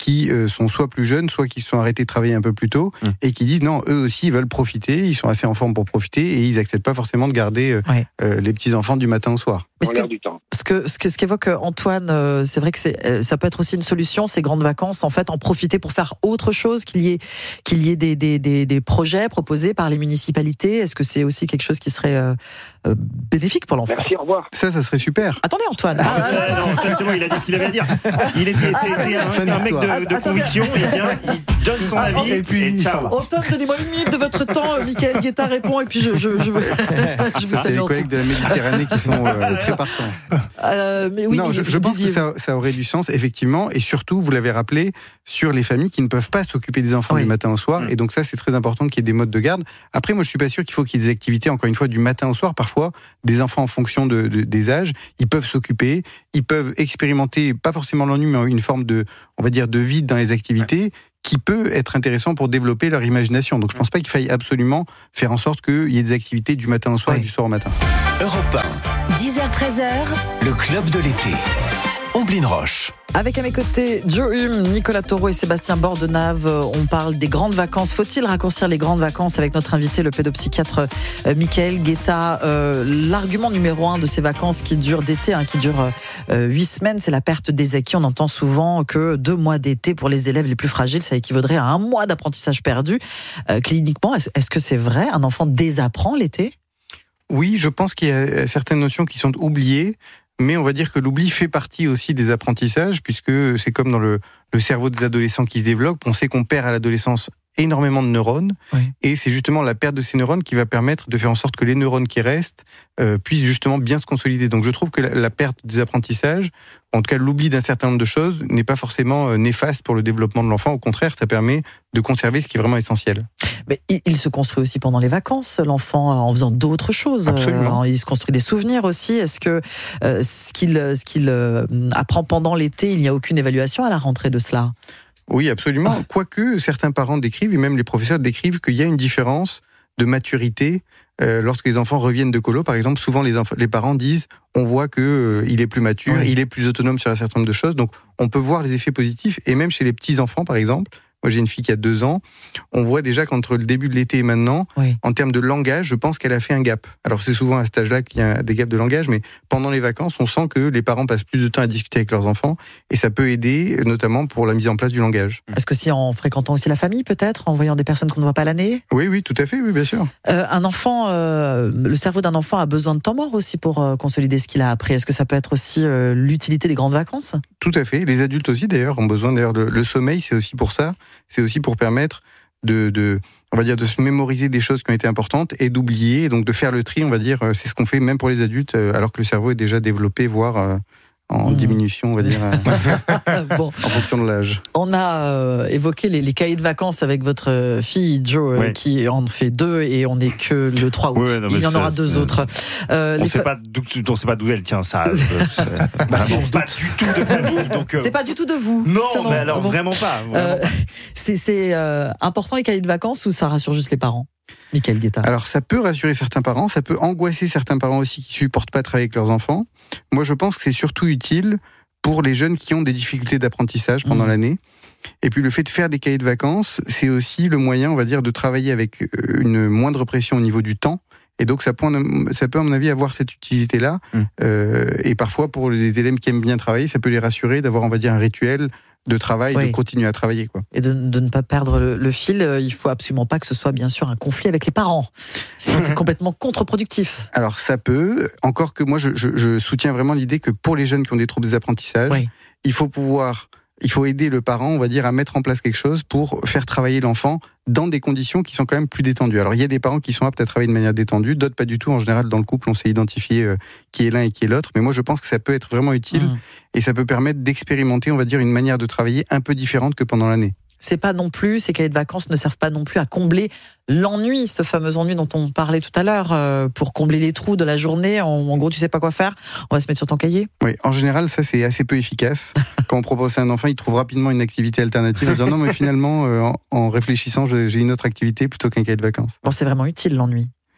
qui euh, sont soit plus jeunes, soit qui se sont arrêtés de travailler un peu plus tôt, mmh. et qui disent non, eux aussi ils veulent profiter, ils sont assez en forme pour profiter, et ils n'acceptent pas forcément de garder euh, ouais. euh, les petits-enfants du matin au soir. Mais ce, que, ce, que, ce, que, ce qu'évoque Antoine, euh, c'est vrai que c'est, euh, ça peut être aussi une solution, ces grandes vacances, en fait, en profiter pour faire autre chose, qu'il y ait, qu'il y ait des, des, des, des projets proposés par les municipalités. Est-ce que c'est aussi quelque chose qui serait euh, euh, bénéfique pour l'enfant ? Merci, au revoir. Ça, ça serait super. Attendez, Antoine. Ah, ah, non, non, c'est bon, il a dit ce qu'il avait à dire. Il était, c'est, c'est un, un mec de, de conviction, il vient, il donne son ah, avis, et puis et ciao. Antoine, donnez-moi une minute de votre temps, Mickaël Guetta répond, et puis je, je, je, je, je vous salue. C'est les collègues de la Méditerranée qui sont euh, très partants. Euh, mais oui, non, mais je, je pense que ça, ça aurait du sens, effectivement, et surtout, vous l'avez rappelé, sur les familles qui ne peuvent pas s'occuper des enfants oui. du matin au soir, mmh. et donc ça, c'est très important qu'il y ait des modes de garde. Après, moi, je suis pas sûr qu'il faut qu'il y ait des activités, encore une fois, du matin au soir. Parfois, des enfants, en fonction de, de, des âges, ils peuvent s'occuper, ils peuvent expérimenter, pas forcément l'ennui, mais une forme de, on va dire, de vide dans les activités, ouais. qui peut être intéressant pour développer leur imagination. Donc je pense pas qu'il faille absolument faire en sorte qu'il y ait des activités du matin au soir oui. et du soir au matin. Europe un. dix heures treize heures. Le club de l'été. Omblin Roche. Avec à mes côtés Joe Hume, Nicolas Taureau et Sébastien Bordenave, on parle des grandes vacances. Faut-il raccourcir les grandes vacances avec notre invité, le pédopsychiatre euh, Mickaël Guetta. euh, L'argument numéro un de ces vacances qui durent d'été, hein, qui durent euh, huit semaines, c'est la perte des acquis. On entend souvent que deux mois d'été pour les élèves les plus fragiles, ça équivaudrait à un mois d'apprentissage perdu. Euh, cliniquement, est-ce, est-ce que c'est vrai ? Un enfant désapprend l'été ? Oui, je pense qu'il y a certaines notions qui sont oubliées. Mais on va dire que l'oubli fait partie aussi des apprentissages, puisque c'est comme dans le, le cerveau des adolescents qui se développe. On sait qu'on perd à l'adolescence énormément de neurones, oui. et c'est justement la perte de ces neurones qui va permettre de faire en sorte que les neurones qui restent euh, puissent justement bien se consolider. Donc je trouve que la, la perte des apprentissages, en tout cas l'oubli d'un certain nombre de choses, n'est pas forcément euh, néfaste pour le développement de l'enfant. Au contraire, ça permet de conserver ce qui est vraiment essentiel. Mais il se construit aussi pendant les vacances, l'enfant, en faisant d'autres choses. Absolument. Il se construit des souvenirs aussi. Est-ce que euh, ce qu'il, ce qu'il euh, apprend pendant l'été, il n'y a aucune évaluation à la rentrée de cela ? Oui, absolument. Ah. Quoique certains parents décrivent, et même les professeurs décrivent, qu'il y a une différence de maturité euh, lorsque les enfants reviennent de colo. Par exemple, souvent les, enf- les parents disent on voit qu'il euh, est plus mature, oui. il est plus autonome sur un certain nombre de choses. Donc on peut voir les effets positifs. Et même chez les petits-enfants, par exemple, moi j'ai une fille qui a deux ans, on voit déjà qu'entre le début de l'été et maintenant, oui. en termes de langage, je pense qu'elle a fait un gap. Alors c'est souvent à cet âge-là qu'il y a des gaps de langage, mais pendant les vacances, on sent que les parents passent plus de temps à discuter avec leurs enfants, et ça peut aider, notamment pour la mise en place du langage. Est-ce que si en fréquentant aussi la famille, peut-être, en voyant des personnes qu'on ne voit pas l'année ? Oui, oui, tout à fait, oui, bien sûr. Euh, un enfant, euh, le cerveau d'un enfant a besoin de temps mort aussi pour euh, consolider ce qu'il a appris. Est-ce que ça peut être aussi euh, l'utilité des grandes vacances ? Tout à fait. Les adultes aussi, d'ailleurs, ont besoin. D'ailleurs, de, le sommeil, c'est aussi pour ça. C'est aussi pour permettre de, de, on va dire, de se mémoriser des choses qui ont été importantes et d'oublier, et donc de faire le tri, on va dire. C'est ce qu'on fait même pour les adultes, alors que le cerveau est déjà développé, voire euh, en mmh. diminution, on va dire, euh, bon. en fonction de l'âge. On a euh, évoqué les, les cahiers de vacances avec votre fille, Joe, ouais. euh, qui en fait deux, et on n'est que le trois août. Ouais, non, il y en aura deux c'est... autres. Euh, on ne sait fa... pas d'où elle tient ça. c'est bah, c'est pas du tout de famille. Donc, euh... C'est pas du tout de vous. Non, Tiens, non mais alors bon. vraiment pas. Vraiment euh, pas. C'est, c'est euh, important les cahiers de vacances, ou ça rassure juste les parents ? Mickaël Guetta. Alors ça peut rassurer certains parents, ça peut angoisser certains parents aussi qui ne supportent pas travailler avec leurs enfants. Moi je pense que c'est surtout utile pour les jeunes qui ont des difficultés d'apprentissage pendant mmh. l'année. Et puis le fait de faire des cahiers de vacances, c'est aussi le moyen, on va dire, de travailler avec une moindre pression au niveau du temps. Et donc ça peut, ça peut à mon avis avoir cette utilité-là. Mmh. Euh, et parfois pour les élèves qui aiment bien travailler, ça peut les rassurer d'avoir, on va dire, un rituel de travail, oui. de continuer à travailler, quoi. Et de, de ne pas perdre le, le fil. Il faut absolument pas que ce soit bien sûr un conflit avec les parents. Sinon c'est complètement contre-productif. Alors ça peut, encore que moi je, je, je soutiens vraiment l'idée que pour les jeunes qui ont des troubles des apprentissages, oui. il faut pouvoir, il faut aider le parent, on va dire, à mettre en place quelque chose pour faire travailler l'enfant dans des conditions qui sont quand même plus détendues. Alors il y a des parents qui sont aptes à travailler de manière détendue, d'autres pas du tout. En général, dans le couple, on sait identifier euh, qui est l'un et qui est l'autre. Mais moi, je pense que ça peut être vraiment utile mmh. et ça peut permettre d'expérimenter, on va dire, une manière de travailler un peu différente que pendant l'année. C'est pas non plus, ces cahiers de vacances ne servent pas non plus à combler l'ennui, ce fameux ennui dont on parlait tout à l'heure, euh, pour combler les trous de la journée. En, en gros, tu sais pas quoi faire, on va se mettre sur ton cahier. Oui, en général, ça c'est assez peu efficace. Quand on propose à un enfant, il trouve rapidement une activité alternative en disant non, mais finalement, euh, en, en réfléchissant, j'ai une autre activité plutôt qu'un cahier de vacances. Bon, c'est vraiment utile l'ennui.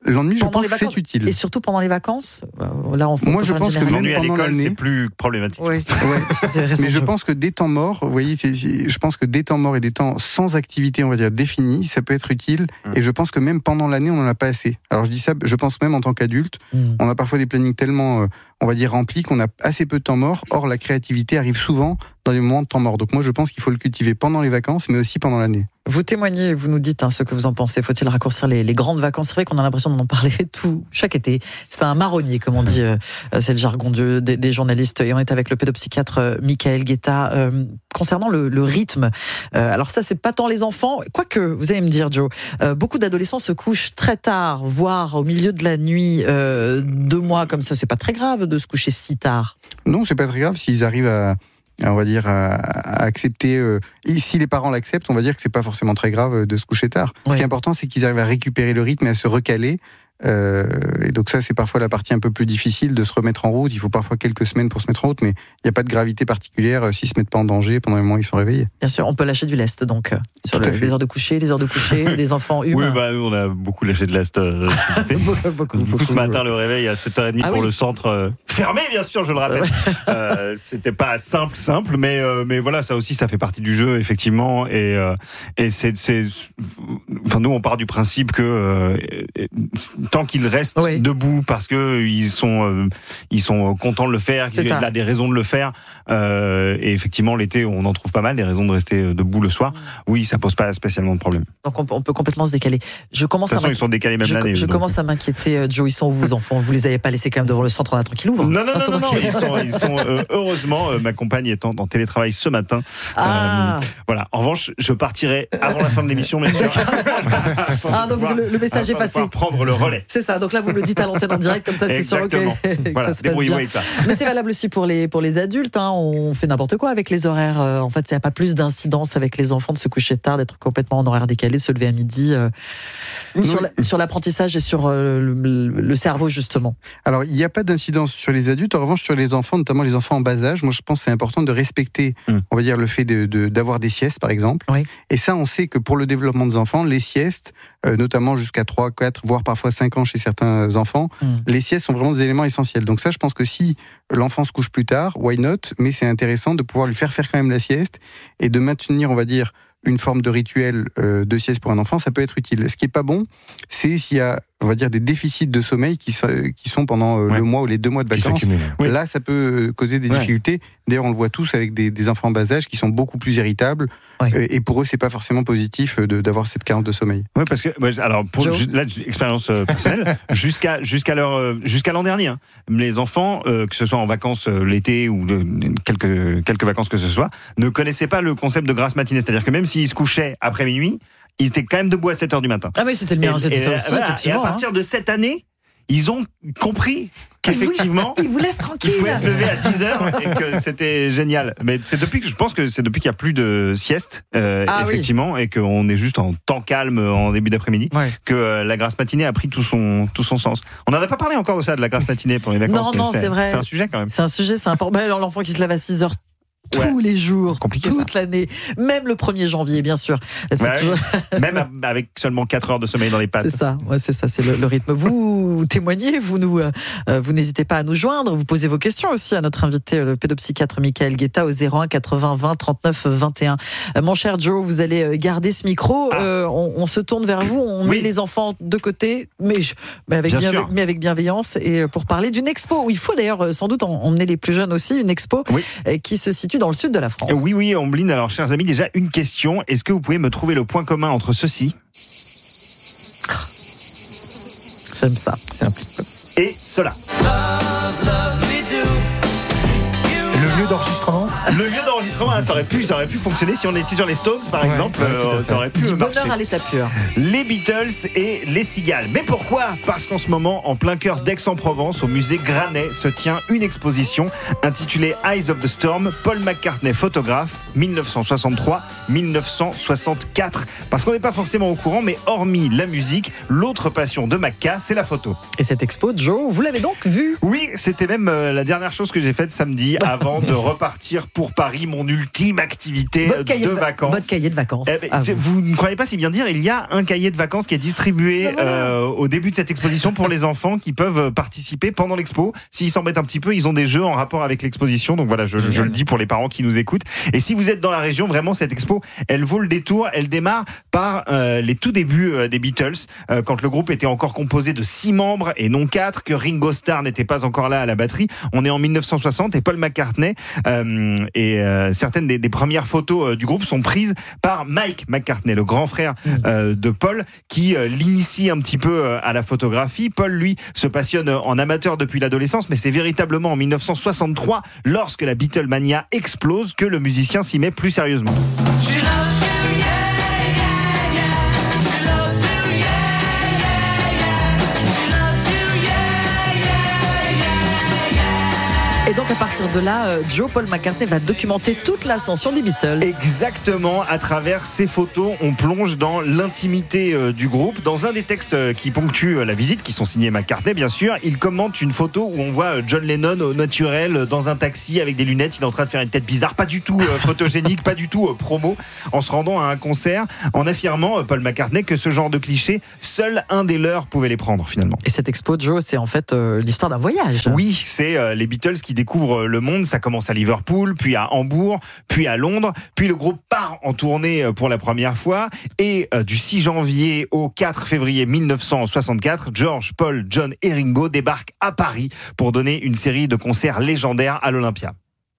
L'ennui, je Pendant pense les que vacances, c'est utile. Et surtout pendant les vacances. euh, Là, on peut Moi, faire je une pense que généralité. L'ennui à pendant l'école, l'année- c'est plus problématique. Oui, vous avez raison, Mais je Joe. pense que des temps morts, vous voyez, c'est- c'est- je pense que des temps morts et des temps sans activité, on va dire, définis, ça peut être utile. Mm. Et je pense que même pendant l'année, on n'en a pas assez. Alors je dis ça, je pense même en tant qu'adulte, Mm. on a parfois des plannings tellement, euh, on va dire, remplis qu'on a assez peu de temps mort. Or, la créativité arrive souvent dans les moments de temps mort. Donc moi, je pense qu'il faut le cultiver pendant les vacances, mais aussi pendant l'année. Vous témoignez, vous nous dites hein, ce que vous en pensez. Faut-il raccourcir les, les grandes vacances? C'est vrai qu'on a l'impression d'en parler tout chaque été. C'est un marronnier, comme on dit. Euh, c'est le jargon du, des, des journalistes. Et on est avec le pédopsychiatre euh, Michael Guetta. Euh, concernant le, le rythme, euh, alors ça, c'est pas tant les enfants. Quoique, vous allez me dire, Joe, euh, beaucoup d'adolescents se couchent très tard, voire au milieu de la nuit. Euh, deux mois comme ça, c'est pas très grave de se coucher si tard. Non, c'est pas très grave s'ils arrivent à, on va dire, à, à accepter. Euh, et si les parents l'acceptent, on va dire que c'est pas forcément très grave de se coucher tard. Oui. Ce qui est important, c'est qu'ils arrivent à récupérer le rythme et à se recaler. Euh, et donc ça, c'est parfois la partie un peu plus difficile de se remettre en route. Il faut parfois quelques semaines pour se mettre en route, mais il n'y a pas de gravité particulière euh, s'ils se mettent pas en danger pendant les moments où ils sont réveillés. Bien sûr, on peut lâcher du lest, donc, euh, sur Tout à le- fait. les heures de coucher, les heures de coucher, des enfants humains. Oui, bah, nous, on a beaucoup lâché de l'Est. Euh, cet été. beaucoup, du coup, beaucoup. ce matin, le réveil à sept heures trente Ah pour oui. le centre. euh, fermé, bien sûr, je le rappelle. euh, c'était pas simple, simple, mais, euh, mais voilà, ça aussi, ça fait partie du jeu, effectivement. Et, euh, et c'est, c'est. Enfin, nous, on part du principe que euh, tant qu'ils restent Oui. debout parce que ils sont, euh, ils sont contents de le faire, C'est qu'il ça. a des raisons de le faire. Euh, et effectivement, l'été, on en trouve pas mal, des raisons de rester debout le soir. Oui, ça pose pas spécialement de problème. Donc on, peut- on peut complètement se décaler. Je De commence toute façon, à ils sont décalés même je, l'année. je donc. commence à m'inquiéter, euh, Joe. Ils sont où vos enfants? Vous les avez pas laissés quand même devant le centre en attendant qu'il ouvre? Non, non, non, non, Attends, non, qu'il- ils sont, ils sont euh, heureusement, euh, ma compagne étant en télétravail ce matin. Ah. Euh, voilà. En revanche, je partirai avant la fin de l'émission, bien sûr. Ah, donc Pouvoir- le, le message est afin de passé. pouvoir prendre le relais. C'est ça. Donc là, vous me le dites à l'antenne en direct, comme ça, c'est sûr que, Exactement. que Voilà, ça se passe débrouillez-vous bien. avec ça. Mais c'est valable aussi pour les pour les adultes. Hein. On fait n'importe quoi avec les horaires. Euh, En fait, il n'y a pas plus d'incidence avec les enfants de se coucher tard, d'être complètement en horaire décalé, de se lever à midi. euh, sur, la- sur l'apprentissage et sur euh, le, le cerveau justement. Alors, il n'y a pas d'incidence sur les adultes. En revanche, sur les enfants, notamment les enfants en bas âge, moi, je pense que c'est important de respecter, Mm. on va dire, le fait de, de- d'avoir des siestes, par exemple. Oui. Et ça, on sait que pour le développement des enfants, les siestes, euh, notamment jusqu'à trois, quatre, voire parfois cinq ans chez certains enfants, Mm. les siestes sont vraiment des éléments essentiels. Donc ça, je pense que si l'enfant se couche plus tard, why not? Mais c'est intéressant de pouvoir lui faire faire quand même la sieste et de maintenir, on va dire, une forme de rituel euh, de sieste pour un enfant, ça peut être utile. Ce qui est pas bon, c'est s'il y a, on va dire, des déficits de sommeil qui, sont- qui sont pendant euh, Ouais. le mois ou les deux mois de Qui vacances. s'accumulent. Oui. Là, ça peut euh, causer des Ouais. difficultés. D'ailleurs, on le voit tous avec des, des enfants en bas âge qui sont beaucoup plus irritables. Ouais. Euh, et pour eux, c'est pas forcément positif euh, de- d'avoir cette carence de sommeil. Oui, parce que ouais, alors pour Joe ju- là expérience euh, personnelle jusqu'à jusqu'à leur euh, jusqu'à l'an dernier, hein, les enfants euh, que ce soit en vacances euh, l'été ou de, quelques quelques vacances que ce soit, ne connaissaient pas le concept de grasse matinée, c'est-à-dire que même s'ils se couchaient après minuit, ils étaient quand même debout à sept heures du matin. Ah oui, c'était le mien, Et- c'était et, ça euh, aussi, voilà, et à effectivement. hein. partir de cette année, ils ont compris qu'effectivement Ils vous laissent il tranquille. pouvait se lever à dix heures et que c'était génial. Mais c'est depuis que je pense que c'est depuis qu'il n'y a plus de sieste, euh, Ah oui. effectivement, et qu'on est juste en temps calme en début d'après-midi, Ouais. que euh, la grasse matinée a pris tout son, tout son sens. On n'en a pas parlé encore de ça, de la grasse matinée pour les vacances. Non, mais non, c'est vrai. C'est un sujet quand même. C'est un sujet, c'est important. Ben, alors, l'enfant qui se lève à six heures tous Ouais. les jours, Compliqué, toute l'année, même le premier janvier, bien sûr. C'est Ouais, toujours- Même avec seulement quatre heures de sommeil dans les pattes. C'est ça, ouais, c'est ça, c'est le, le rythme. Vous témoignez, vous nous, euh, vous n'hésitez pas à nous joindre. Vous posez vos questions aussi à notre invité, le pédopsychiatre Michael Guetta, au zéro un quatre-vingts vingt trente-neuf vingt et un. Euh, mon cher Joe, vous allez euh, garder ce micro. Ah. Euh, on, on se tourne vers vous. On Oui. met les enfants de côté, mais, je- mais, avec, Bien bienve- sûr. mais avec bienveillance, et euh, pour parler d'une expo où il faut d'ailleurs euh, sans doute en- emmener les plus jeunes aussi, une expo Oui. euh, qui se situe dans le sud de la France. Oui, oui, Ombline. Alors, chers amis, déjà une question. Est-ce que vous pouvez me trouver le point commun entre ceci J'aime ça. C'est un petit peu. et cela? Le lieu d'enregistrement. Le lieu d'enregistrement, hein, ça aurait pu, ça aurait pu fonctionner si on était sur les Stones, par Ouais, exemple. ouais, tout à euh, fait. ça aurait pu Du marcher. bonheur à l'état pur. Les Beatles et les Cigales. Mais pourquoi? Parce qu'en ce moment, en plein cœur d'Aix-en-Provence, au musée Granet, se tient une exposition intitulée Eyes of the Storm, Paul McCartney photographe, dix-neuf cent soixante-trois dix-neuf cent soixante-quatre. Parce qu'on n'est pas forcément au courant, mais hormis la musique, l'autre passion de Macca, c'est la photo. Et cette expo, Joe, vous l'avez donc vue? Oui, c'était même euh, la dernière chose que j'ai faite samedi avant de repartir pour Paris, mon ultime activité votre de, de vacances. Votre cahier de vacances. Eh ben, vous ne croyez pas si bien dire, il y a un cahier de vacances qui est distribué ben voilà. euh, au début de cette exposition pour les enfants qui peuvent participer pendant l'expo. S'ils s'embêtent un petit peu, ils ont des jeux en rapport avec l'exposition. Donc voilà, je, je le dis pour les parents qui nous écoutent. Et si vous êtes dans la région, vraiment cette expo, elle vaut le détour. Elle démarre par euh, les tout débuts euh, des Beatles, euh, quand le groupe était encore composé de six membres et non quatre, que Ringo Starr n'était pas encore là à la batterie. On est en mille neuf cent soixante et Paul McCartney euh, et euh, certaines des, des premières photos euh, du groupe sont prises par Mike McCartney, le grand frère euh, de Paul, qui euh, l'initie un petit peu euh, à la photographie. Paul, lui, se passionne en amateur depuis l'adolescence, mais c'est véritablement en mille neuf cent soixante-trois, lorsque la Beatlemania explose, que le musicien s'y met plus sérieusement. Et donc à partir de là, Joe Paul McCartney va documenter toute l'ascension des Beatles. Exactement, à travers ces photos, on plonge dans l'intimité euh, du groupe. Dans un des textes euh, qui ponctuent euh, la visite, qui sont signés McCartney bien sûr, il commente une photo où on voit euh, John Lennon au naturel euh, dans un taxi avec des lunettes, il est en train de faire une tête bizarre, pas du tout euh, photogénique, pas du tout euh, promo, en se rendant à un concert, en affirmant, euh, Paul McCartney, que ce genre de clichés, seul un des leurs pouvait les prendre finalement. Et cette expo, Joe, c'est en fait euh, l'histoire d'un voyage. Oui, c'est euh, les Beatles qui découvrent le monde. Ça commence à Liverpool, puis à Hambourg, puis à Londres, puis le groupe part en tournée pour la première fois, et euh, du six janvier au quatre février mille neuf cent soixante-quatre, George, Paul, John et Ringo débarquent à Paris pour donner une série de concerts légendaires à l'Olympia.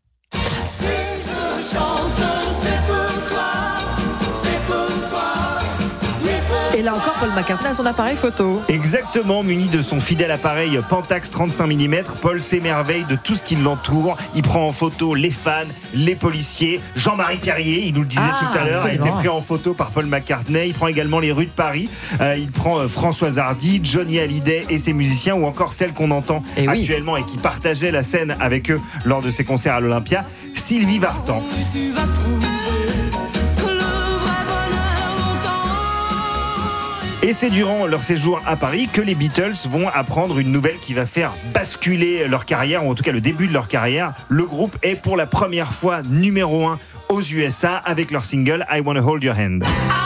Et là encore, Paul McCartney a son appareil photo. Exactement, muni de son fidèle appareil Pentax trente-cinq millimètres, Paul s'émerveille de tout ce qui l'entoure. Il prend en photo les fans, les policiers. Jean-Marie Perrier, il nous le disait ah, tout à l'heure, a été pris en photo par Paul McCartney. Il prend également les rues de Paris. Euh, il prend euh, Françoise Hardy, Johnny Hallyday et ses musiciens, ou encore celle qu'on entend et actuellement oui. et qui partageait la scène avec eux lors de ses concerts à l'Olympia, Sylvie Vartan. Et c'est durant leur séjour à Paris que les Beatles vont apprendre une nouvelle qui va faire basculer leur carrière, ou en tout cas le début de leur carrière. Le groupe est pour la première fois numéro un aux U S A avec leur single I Wanna Hold Your Hand.